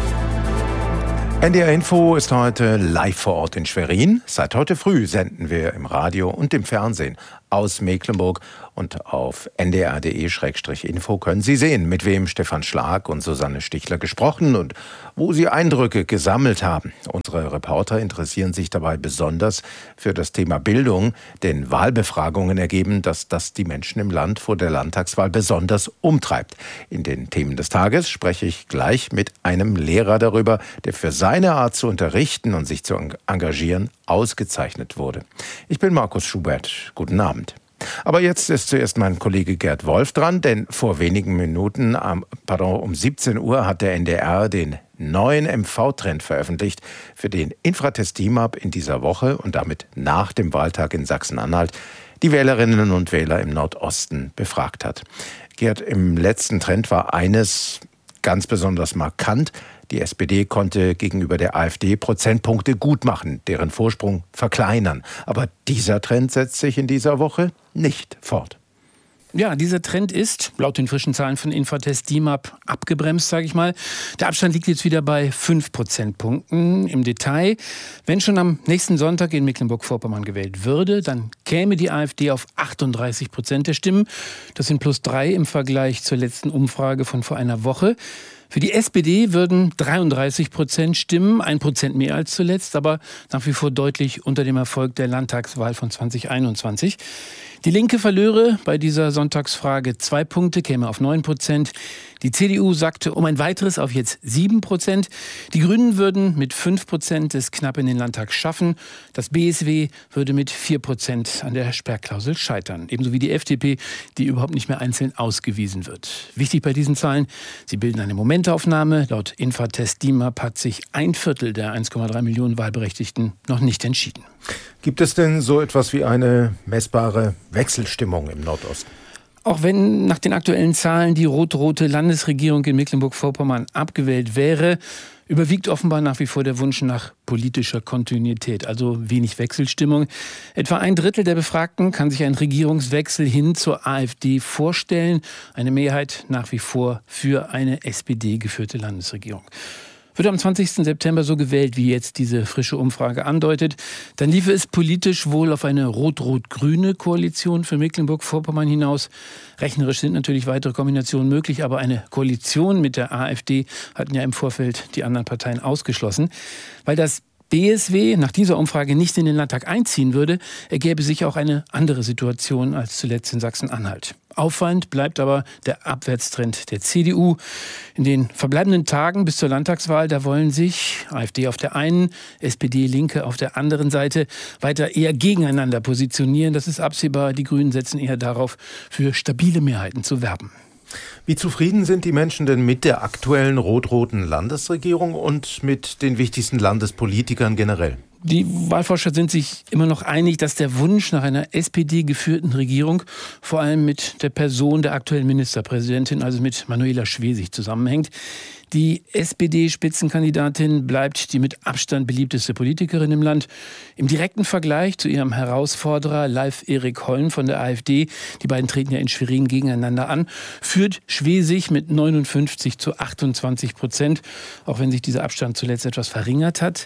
N D R Info ist heute live vor Ort in Schwerin. Seit heute früh senden wir im Radio und im Fernsehen aus Mecklenburg. Und auf n d r punkt d e Schrägstrich info können Sie sehen, mit wem Stefan Schlag und Susanne Stichler gesprochen und wo sie Eindrücke gesammelt haben. Unsere Reporter interessieren sich dabei besonders für das Thema Bildung, denn Wahlbefragungen ergeben, dass das die Menschen im Land vor der Landtagswahl besonders umtreibt. In den Themen des Tages spreche ich gleich mit einem Lehrer darüber, der für seine Art zu unterrichten und sich zu engagieren ausgezeichnet wurde. Ich bin Markus Schubert. Guten Abend. Aber jetzt ist zuerst mein Kollege Gerd Wolf dran, denn vor wenigen Minuten, pardon, um siebzehn Uhr hat der N D R den neuen M V-Trend veröffentlicht, für den Infratest DIMAP in dieser Woche und damit nach dem Wahltag in Sachsen-Anhalt die Wählerinnen und Wähler im Nordosten befragt hat. Gerd, im letzten Trend war eines ganz besonders markant. Die S P D konnte gegenüber der AfD Prozentpunkte gut machen, deren Vorsprung verkleinern. Aber dieser Trend setzt sich in dieser Woche nicht fort. Ja, dieser Trend ist, laut den frischen Zahlen von Infratest DIMAP, abgebremst, sage ich mal. Der Abstand liegt jetzt wieder bei fünf Prozentpunkten. Im Detail, wenn schon am nächsten Sonntag in Mecklenburg-Vorpommern gewählt würde, dann käme die AfD auf achtunddreißig Prozent der Stimmen. Das sind plus drei im Vergleich zur letzten Umfrage von vor einer Woche. Für die S P D würden dreiunddreißig Prozent stimmen, ein Prozent mehr als zuletzt, aber nach wie vor deutlich unter dem Erfolg der Landtagswahl von zweitausendeinundzwanzig. Die Linke verlöre bei dieser Sonntagsfrage zwei Punkte, käme auf neun Prozent. Die C D U sagte um ein weiteres auf jetzt sieben Prozent. Die Grünen würden mit fünf Prozent es knapp in den Landtag schaffen. Das B S W würde mit vier Prozent an der Sperrklausel scheitern. Ebenso wie die F D P, die überhaupt nicht mehr einzeln ausgewiesen wird. Wichtig bei diesen Zahlen, sie bilden eine Momentaufnahme. Laut Infratest DIMAP hat sich ein Viertel der eins Komma drei Millionen Wahlberechtigten noch nicht entschieden. Gibt es denn so etwas wie eine messbare Wechselstimmung im Nordosten? Auch wenn nach den aktuellen Zahlen die rot-rote Landesregierung in Mecklenburg-Vorpommern abgewählt wäre, überwiegt offenbar nach wie vor der Wunsch nach politischer Kontinuität, also wenig Wechselstimmung. Etwa ein Drittel der Befragten kann sich einen Regierungswechsel hin zur AfD vorstellen. Eine Mehrheit nach wie vor für eine S P D-geführte Landesregierung. Wird am zwanzigsten September so gewählt, wie jetzt diese frische Umfrage andeutet, dann liefe es politisch wohl auf eine rot-rot-grüne Koalition für Mecklenburg-Vorpommern hinaus. Rechnerisch sind natürlich weitere Kombinationen möglich, aber eine Koalition mit der AfD hatten ja im Vorfeld die anderen Parteien ausgeschlossen. Weil das B S W nach dieser Umfrage nicht in den Landtag einziehen würde, ergäbe sich auch eine andere Situation als zuletzt in Sachsen-Anhalt. Auffallend bleibt aber der Abwärtstrend der C D U. In den verbleibenden Tagen bis zur Landtagswahl, da wollen sich AfD auf der einen, S P D, Linke auf der anderen Seite weiter eher gegeneinander positionieren. Das ist absehbar. Die Grünen setzen eher darauf, für stabile Mehrheiten zu werben. Wie zufrieden sind die Menschen denn mit der aktuellen rot-roten Landesregierung und mit den wichtigsten Landespolitikern generell? Die Wahlforscher sind sich immer noch einig, dass der Wunsch nach einer S P D-geführten Regierung vor allem mit der Person der aktuellen Ministerpräsidentin, also mit Manuela Schwesig, zusammenhängt. Die S P D-Spitzenkandidatin bleibt die mit Abstand beliebteste Politikerin im Land. Im direkten Vergleich zu ihrem Herausforderer Leif Erik Holm von der AfD, die beiden treten ja in Schwerin gegeneinander an, führt Schwesig mit neunundfünfzig zu achtundzwanzig Prozent, auch wenn sich dieser Abstand zuletzt etwas verringert hat.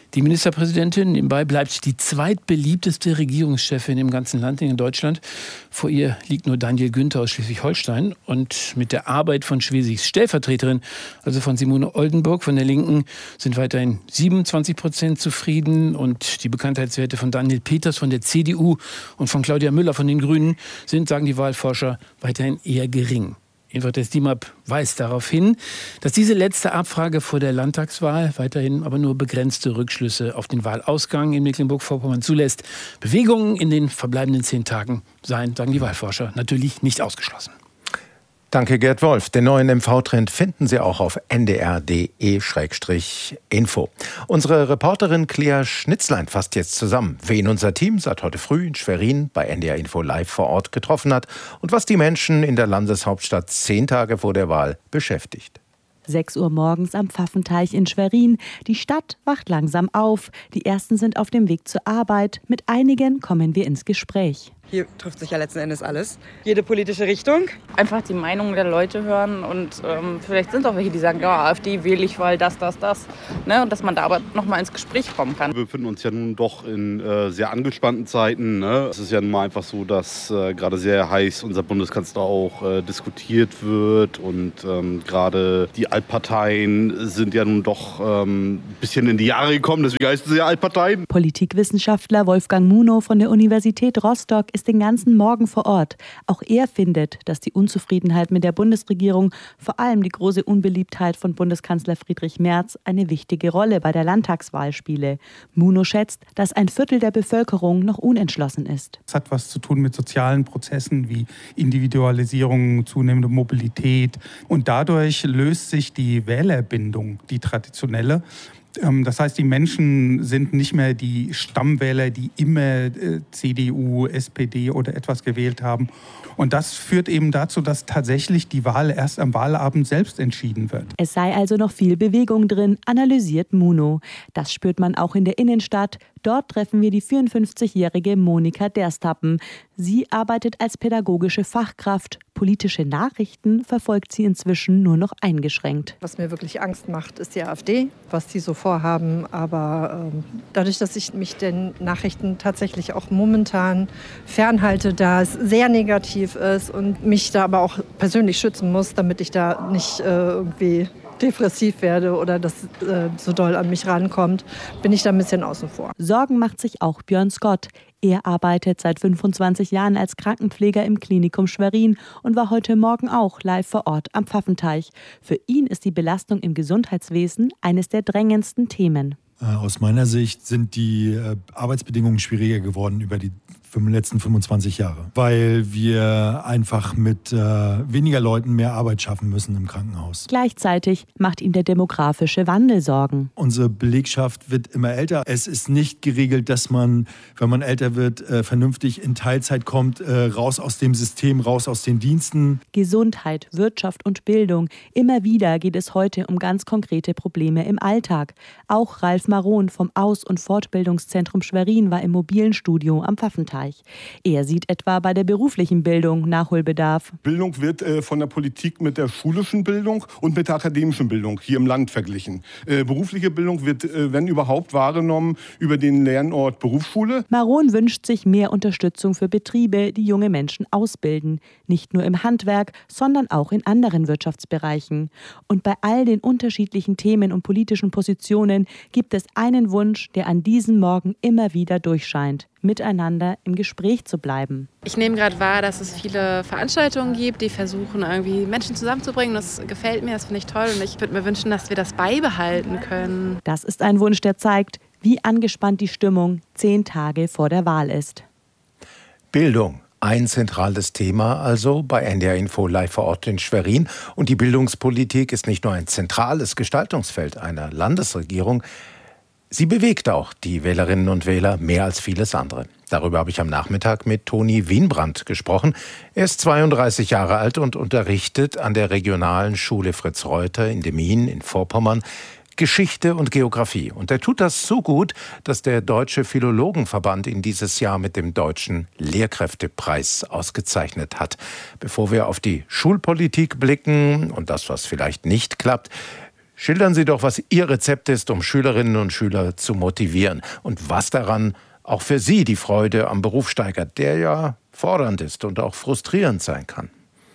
Die Ministerpräsidentin nebenbei bleibt die zweitbeliebteste Regierungschefin im ganzen Land in Deutschland. Vor ihr liegt nur Daniel Günther aus Schleswig-Holstein. Und mit der Arbeit von Schwesigs Stellvertreterin, also von Simone Oldenburg von der Linken, sind weiterhin siebenundzwanzig Prozent zufrieden. Und die Bekanntheitswerte von Daniel Peters von der C D U und von Claudia Müller von den Grünen sind, sagen die Wahlforscher, weiterhin eher gering. Jedenfalls D I M A P weist darauf hin, dass diese letzte Abfrage vor der Landtagswahl weiterhin aber nur begrenzte Rückschlüsse auf den Wahlausgang in Mecklenburg-Vorpommern zulässt. Bewegungen in den verbleibenden zehn Tagen seien, sagen die Wahlforscher, natürlich nicht ausgeschlossen. Danke, Gerd Wolf. Den neuen M V-Trend finden Sie auch auf n d r punkt d e slash info. Unsere Reporterin Claire Schnitzlein fasst jetzt zusammen, wen unser Team seit heute früh in Schwerin bei N D R Info Live vor Ort getroffen hat und was die Menschen in der Landeshauptstadt zehn Tage vor der Wahl beschäftigt. sechs Uhr morgens am Pfaffenteich in Schwerin. Die Stadt wacht langsam auf. Die ersten sind auf dem Weg zur Arbeit. Mit einigen kommen wir ins Gespräch. Hier trifft sich ja letzten Endes alles. Jede politische Richtung. Einfach die Meinung der Leute hören und ähm, vielleicht sind auch welche, die sagen, ja, AfD wähle ich, weil das, das, das. Ne? Und dass man da aber noch mal ins Gespräch kommen kann. Wir befinden uns ja nun doch in äh, sehr angespannten Zeiten. Ne? Es ist ja nun mal einfach so, dass äh, gerade sehr heiß unser Bundeskanzler auch äh, diskutiert wird. Und ähm, gerade die Altparteien sind ja nun doch ähm, ein bisschen in die Jahre gekommen. Deswegen heißen sie ja Altparteien. Politikwissenschaftler Wolfgang Munow von der Universität Rostock ist den ganzen Morgen vor Ort. Auch er findet, dass die Unzufriedenheit mit der Bundesregierung, vor allem die große Unbeliebtheit von Bundeskanzler Friedrich Merz, eine wichtige Rolle bei der Landtagswahl spiele. Munow schätzt, dass ein Viertel der Bevölkerung noch unentschlossen ist. Es hat was zu tun mit sozialen Prozessen wie Individualisierung, zunehmende Mobilität. Und dadurch löst sich die Wählerbindung, die traditionelle. Das heißt, die Menschen sind nicht mehr die Stammwähler, die immer C D U, S P D oder etwas gewählt haben. Und das führt eben dazu, dass tatsächlich die Wahl erst am Wahlabend selbst entschieden wird. Es sei also noch viel Bewegung drin, analysiert Munow. Das spürt man auch in der Innenstadt. Dort treffen wir die vierundfünfzigjährige Monika Derstappen. Sie arbeitet als pädagogische Fachkraft. Politische Nachrichten verfolgt sie inzwischen nur noch eingeschränkt. Was mir wirklich Angst macht, ist die AfD, was die so vorhaben. Aber ähm, dadurch, dass ich mich den Nachrichten tatsächlich auch momentan fernhalte, da es sehr negativ ist und mich da aber auch persönlich schützen muss, damit ich da nicht äh, irgendwie depressiv werde oder das äh, so doll an mich rankommt, bin ich da ein bisschen außen vor. Sorgen macht sich auch Björn Scott. Er arbeitet seit fünfundzwanzig Jahren als Krankenpfleger im Klinikum Schwerin und war heute Morgen auch live vor Ort am Pfaffenteich. Für ihn ist die Belastung im Gesundheitswesen eines der drängendsten Themen. Aus meiner Sicht sind die Arbeitsbedingungen schwieriger geworden über die letzten fünfundzwanzig Jahre, weil wir einfach mit äh, weniger Leuten mehr Arbeit schaffen müssen im Krankenhaus. Gleichzeitig macht ihm der demografische Wandel Sorgen. Unsere Belegschaft wird immer älter. Es ist nicht geregelt, dass man, wenn man älter wird, äh, vernünftig in Teilzeit kommt, äh, raus aus dem System, raus aus den Diensten. Gesundheit, Wirtschaft und Bildung. Immer wieder geht es heute um ganz konkrete Probleme im Alltag. Auch Ralf Maron vom Aus- und Fortbildungszentrum Schwerin war im mobilen Studio am Pfaffenteich. Er sieht etwa bei der beruflichen Bildung Nachholbedarf. Bildung wird äh, von der Politik mit der schulischen Bildung und mit der akademischen Bildung hier im Land verglichen. Äh, berufliche Bildung wird, äh, wenn überhaupt, wahrgenommen über den Lernort Berufsschule. Maron wünscht sich mehr Unterstützung für Betriebe, die junge Menschen ausbilden. Nicht nur im Handwerk, sondern auch in anderen Wirtschaftsbereichen. Und bei all den unterschiedlichen Themen und politischen Positionen gibt es einen Wunsch, der an diesem Morgen immer wieder durchscheint: miteinander im Gespräch zu bleiben. Ich nehme gerade wahr, dass es viele Veranstaltungen gibt, die versuchen, irgendwie Menschen zusammenzubringen. Das gefällt mir, das finde ich toll. Und ich würde mir wünschen, dass wir das beibehalten können. Das ist ein Wunsch, der zeigt, wie angespannt die Stimmung zehn Tage vor der Wahl ist. Bildung. Ein zentrales Thema also bei N D R Info live vor Ort in Schwerin. Und die Bildungspolitik ist nicht nur ein zentrales Gestaltungsfeld einer Landesregierung, sie bewegt auch die Wählerinnen und Wähler mehr als vieles andere. Darüber habe ich am Nachmittag mit Toni Wienbrand gesprochen. Er ist zweiunddreißig Jahre alt und unterrichtet an der regionalen Schule Fritz Reuter in Demmin in Vorpommern Geschichte und Geografie. Und er tut das so gut, dass der Deutsche Philologenverband ihn dieses Jahr mit dem Deutschen Lehrkräftepreis ausgezeichnet hat. Bevor wir auf die Schulpolitik blicken und das, was vielleicht nicht klappt, Schildern Sie doch, was Ihr Rezept ist, um Schülerinnen und Schüler zu motivieren und was daran auch für Sie die Freude am Beruf steigert, der ja fordernd ist und auch frustrierend sein kann.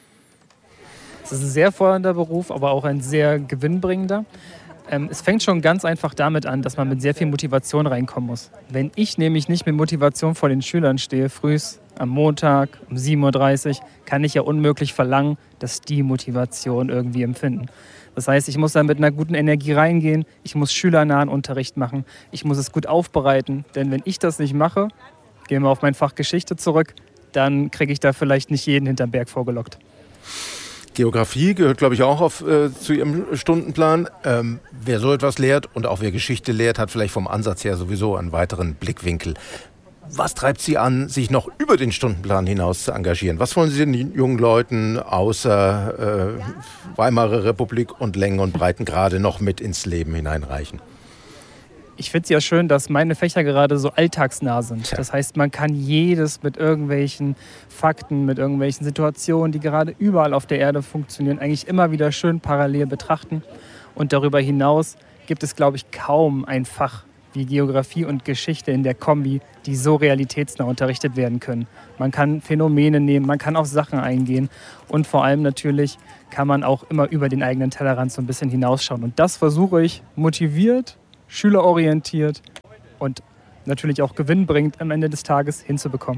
Es ist ein sehr fordernder Beruf, aber auch ein sehr gewinnbringender. Ähm, es fängt schon ganz einfach damit an, dass man mit sehr viel Motivation reinkommen muss. Wenn ich nämlich nicht mit Motivation vor den Schülern stehe, frühs am Montag um sieben Uhr dreißig, kann ich ja unmöglich verlangen, dass die Motivation irgendwie empfinden. Das heißt, ich muss da mit einer guten Energie reingehen, ich muss schülernahen Unterricht machen, ich muss es gut aufbereiten, denn wenn ich das nicht mache, gehen wir auf mein Fach Geschichte zurück, dann kriege ich da vielleicht nicht jeden hinterm Berg vorgelockt. Geografie gehört, glaube ich, auch auf, äh, zu Ihrem Stundenplan. Ähm, wer so etwas lehrt und auch wer Geschichte lehrt, hat vielleicht vom Ansatz her sowieso einen weiteren Blickwinkel. Was treibt Sie an, sich noch über den Stundenplan hinaus zu engagieren? Was wollen Sie den jungen Leuten außer äh, Weimarer Republik und Längen und Breitengrade noch mit ins Leben hineinreichen? Ich finde es ja schön, dass meine Fächer gerade so alltagsnah sind. Tja. Das heißt, man kann jedes mit irgendwelchen Fakten, mit irgendwelchen Situationen, die gerade überall auf der Erde funktionieren, eigentlich immer wieder schön parallel betrachten. Und darüber hinaus gibt es, glaube ich, kaum ein Fach wie Geografie und Geschichte in der Kombi, die so realitätsnah unterrichtet werden können. Man kann Phänomene nehmen, man kann auf Sachen eingehen und vor allem natürlich kann man auch immer über den eigenen Tellerrand so ein bisschen hinausschauen. Und das versuche ich motiviert, schülerorientiert und natürlich auch gewinnbringend am Ende des Tages hinzubekommen.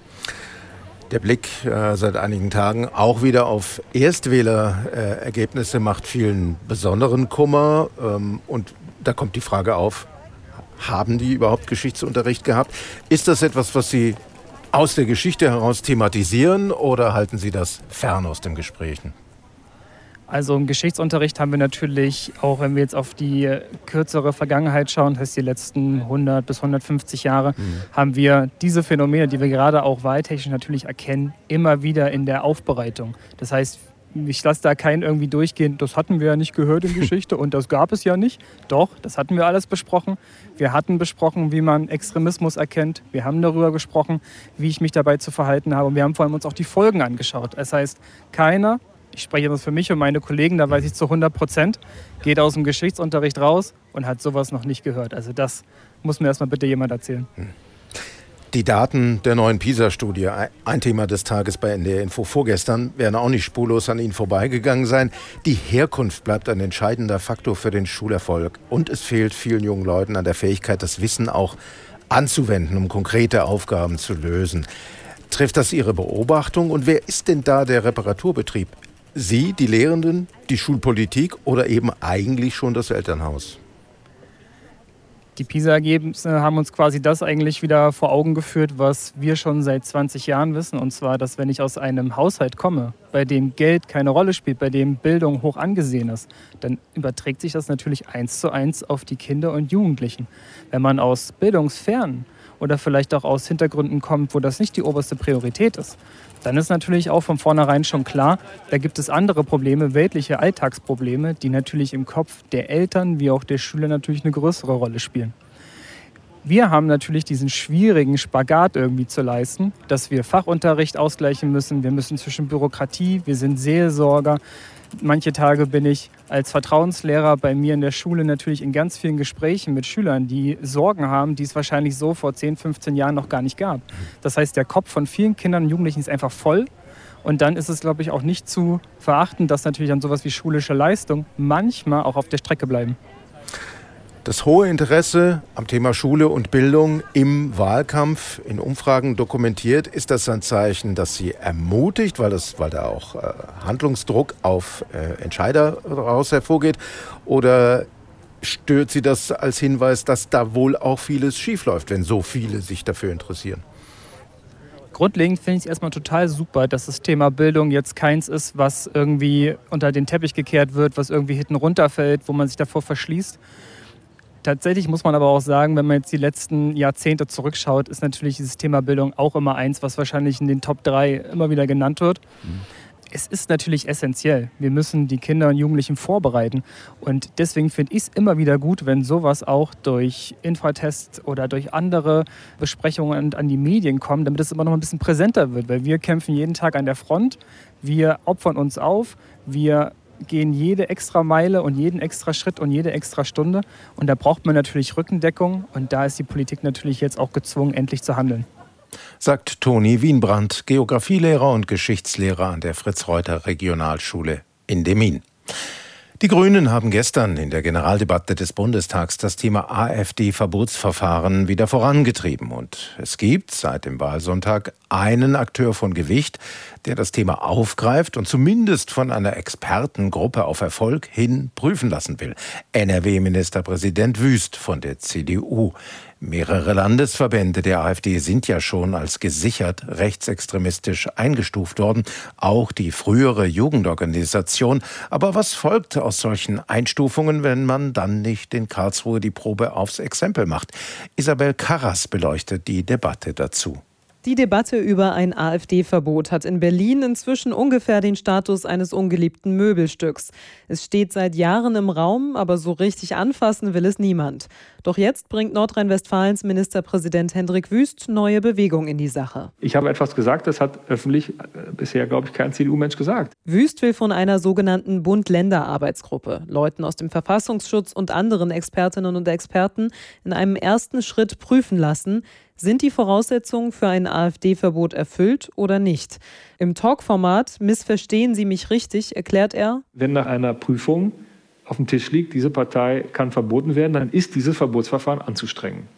Der Blick äh, seit einigen Tagen auch wieder auf Erstwählerergebnisse äh, macht vielen besonderen Kummer. Ähm, und da kommt die Frage auf, haben die überhaupt Geschichtsunterricht gehabt? Ist das etwas, was Sie aus der Geschichte heraus thematisieren oder halten Sie das fern aus den Gesprächen? Also im Geschichtsunterricht haben wir natürlich, auch wenn wir jetzt auf die kürzere Vergangenheit schauen, das heißt die letzten hundert bis hundertfünfzig Jahre, mhm. haben wir diese Phänomene, die wir gerade auch wahltechnisch natürlich erkennen, immer wieder in der Aufbereitung. Das heißt, ich lasse da keinen irgendwie durchgehen, das hatten wir ja nicht gehört in Geschichte und das gab es ja nicht. Doch, das hatten wir alles besprochen. Wir hatten besprochen, wie man Extremismus erkennt. Wir haben darüber gesprochen, wie ich mich dabei zu verhalten habe. Und wir haben vor allem uns auch die Folgen angeschaut. Das heißt, keiner, ich spreche das für mich und meine Kollegen, da weiß ich zu hundert Prozent, geht aus dem Geschichtsunterricht raus und hat sowas noch nicht gehört. Also das muss mir erstmal bitte jemand erzählen. Die Daten der neuen PISA-Studie, ein Thema des Tages bei N D R Info vorgestern, werden auch nicht spurlos an Ihnen vorbeigegangen sein. Die Herkunft bleibt ein entscheidender Faktor für den Schulerfolg. Und es fehlt vielen jungen Leuten an der Fähigkeit, das Wissen auch anzuwenden, um konkrete Aufgaben zu lösen. Trifft das Ihre Beobachtung? Und wer ist denn da der Reparaturbetrieb? Sie, die Lehrenden, die Schulpolitik oder eben eigentlich schon das Elternhaus? Die PISA-Ergebnisse haben uns quasi das eigentlich wieder vor Augen geführt, was wir schon seit zwanzig Jahren wissen. Und zwar, dass wenn ich aus einem Haushalt komme, bei dem Geld keine Rolle spielt, bei dem Bildung hoch angesehen ist, dann überträgt sich das natürlich eins zu eins auf die Kinder und Jugendlichen. Wenn man aus bildungsfernen oder vielleicht auch aus Hintergründen kommt, wo das nicht die oberste Priorität ist, dann ist natürlich auch von vornherein schon klar, da gibt es andere Probleme, weltliche Alltagsprobleme, die natürlich im Kopf der Eltern wie auch der Schüler natürlich eine größere Rolle spielen. Wir haben natürlich diesen schwierigen Spagat irgendwie zu leisten, dass wir Fachunterricht ausgleichen müssen. Wir müssen zwischen Bürokratie, wir sind Seelsorger. Manche Tage bin ich als Vertrauenslehrer bei mir in der Schule natürlich in ganz vielen Gesprächen mit Schülern, die Sorgen haben, die es wahrscheinlich so vor zehn, fünfzehn Jahren noch gar nicht gab. Das heißt, der Kopf von vielen Kindern und Jugendlichen ist einfach voll. Und dann ist es, glaube ich, auch nicht zu verachten, dass natürlich dann sowas wie schulische Leistung manchmal auch auf der Strecke bleiben. Das hohe Interesse am Thema Schule und Bildung im Wahlkampf in Umfragen dokumentiert, ist das ein Zeichen, das Sie ermutigt, weil, das, weil da auch äh, Handlungsdruck auf äh, Entscheider daraus hervorgeht? Oder stört Sie das als Hinweis, dass da wohl auch vieles schiefläuft, wenn so viele sich dafür interessieren? Grundlegend finde ich es erstmal total super, dass das Thema Bildung jetzt keins ist, was irgendwie unter den Teppich gekehrt wird, was irgendwie hinten runterfällt, wo man sich davor verschließt. Tatsächlich muss man aber auch sagen, wenn man jetzt die letzten Jahrzehnte zurückschaut, ist natürlich dieses Thema Bildung auch immer eins, was wahrscheinlich in den Top drei immer wieder genannt wird. Mhm. Es ist natürlich essentiell. Wir müssen die Kinder und Jugendlichen vorbereiten. Und deswegen finde ich es immer wieder gut, wenn sowas auch durch Infotests oder durch andere Besprechungen an die Medien kommt, damit es immer noch ein bisschen präsenter wird. Weil wir kämpfen jeden Tag an der Front, wir opfern uns auf, wir gehen jede extra Meile und jeden extra Schritt und jede extra Stunde. Und da braucht man natürlich Rückendeckung. Und da ist die Politik natürlich jetzt auch gezwungen, endlich zu handeln. Sagt Toni Wienbrand, Geographielehrer und Geschichtslehrer an der Fritz-Reuter-Regionalschule in Demmin. Die Grünen haben gestern in der Generaldebatte des Bundestags das Thema AfD-Verbotsverfahren wieder vorangetrieben. Und es gibt seit dem Wahlsonntag einen Akteur von Gewicht, der das Thema aufgreift und zumindest von einer Expertengruppe auf Erfolg hin prüfen lassen will. N R W-Ministerpräsident Wüst von der C D U. Mehrere Landesverbände der AfD sind ja schon als gesichert rechtsextremistisch eingestuft worden, auch die frühere Jugendorganisation. Aber was folgt aus solchen Einstufungen, wenn man dann nicht in Karlsruhe die Probe aufs Exempel macht? Isabel Karras beleuchtet die Debatte dazu. Die Debatte über ein AfD-Verbot hat in Berlin inzwischen ungefähr den Status eines ungeliebten Möbelstücks. Es steht seit Jahren im Raum, aber so richtig anfassen will es niemand. Doch jetzt bringt Nordrhein-Westfalens Ministerpräsident Hendrik Wüst neue Bewegung in die Sache. Ich habe etwas gesagt, das hat öffentlich bisher, glaube ich, kein C D U-Mensch gesagt. Wüst will von einer sogenannten Bund-Länder-Arbeitsgruppe, Leuten aus dem Verfassungsschutz und anderen Expertinnen und Experten in einem ersten Schritt prüfen lassen, sind die Voraussetzungen für ein AfD-Verbot erfüllt oder nicht? Im Talkformat Missverstehen Sie mich richtig erklärt er: Wenn nach einer Prüfung auf dem Tisch liegt, diese Partei kann verboten werden, dann ist dieses Verbotsverfahren anzustrengen.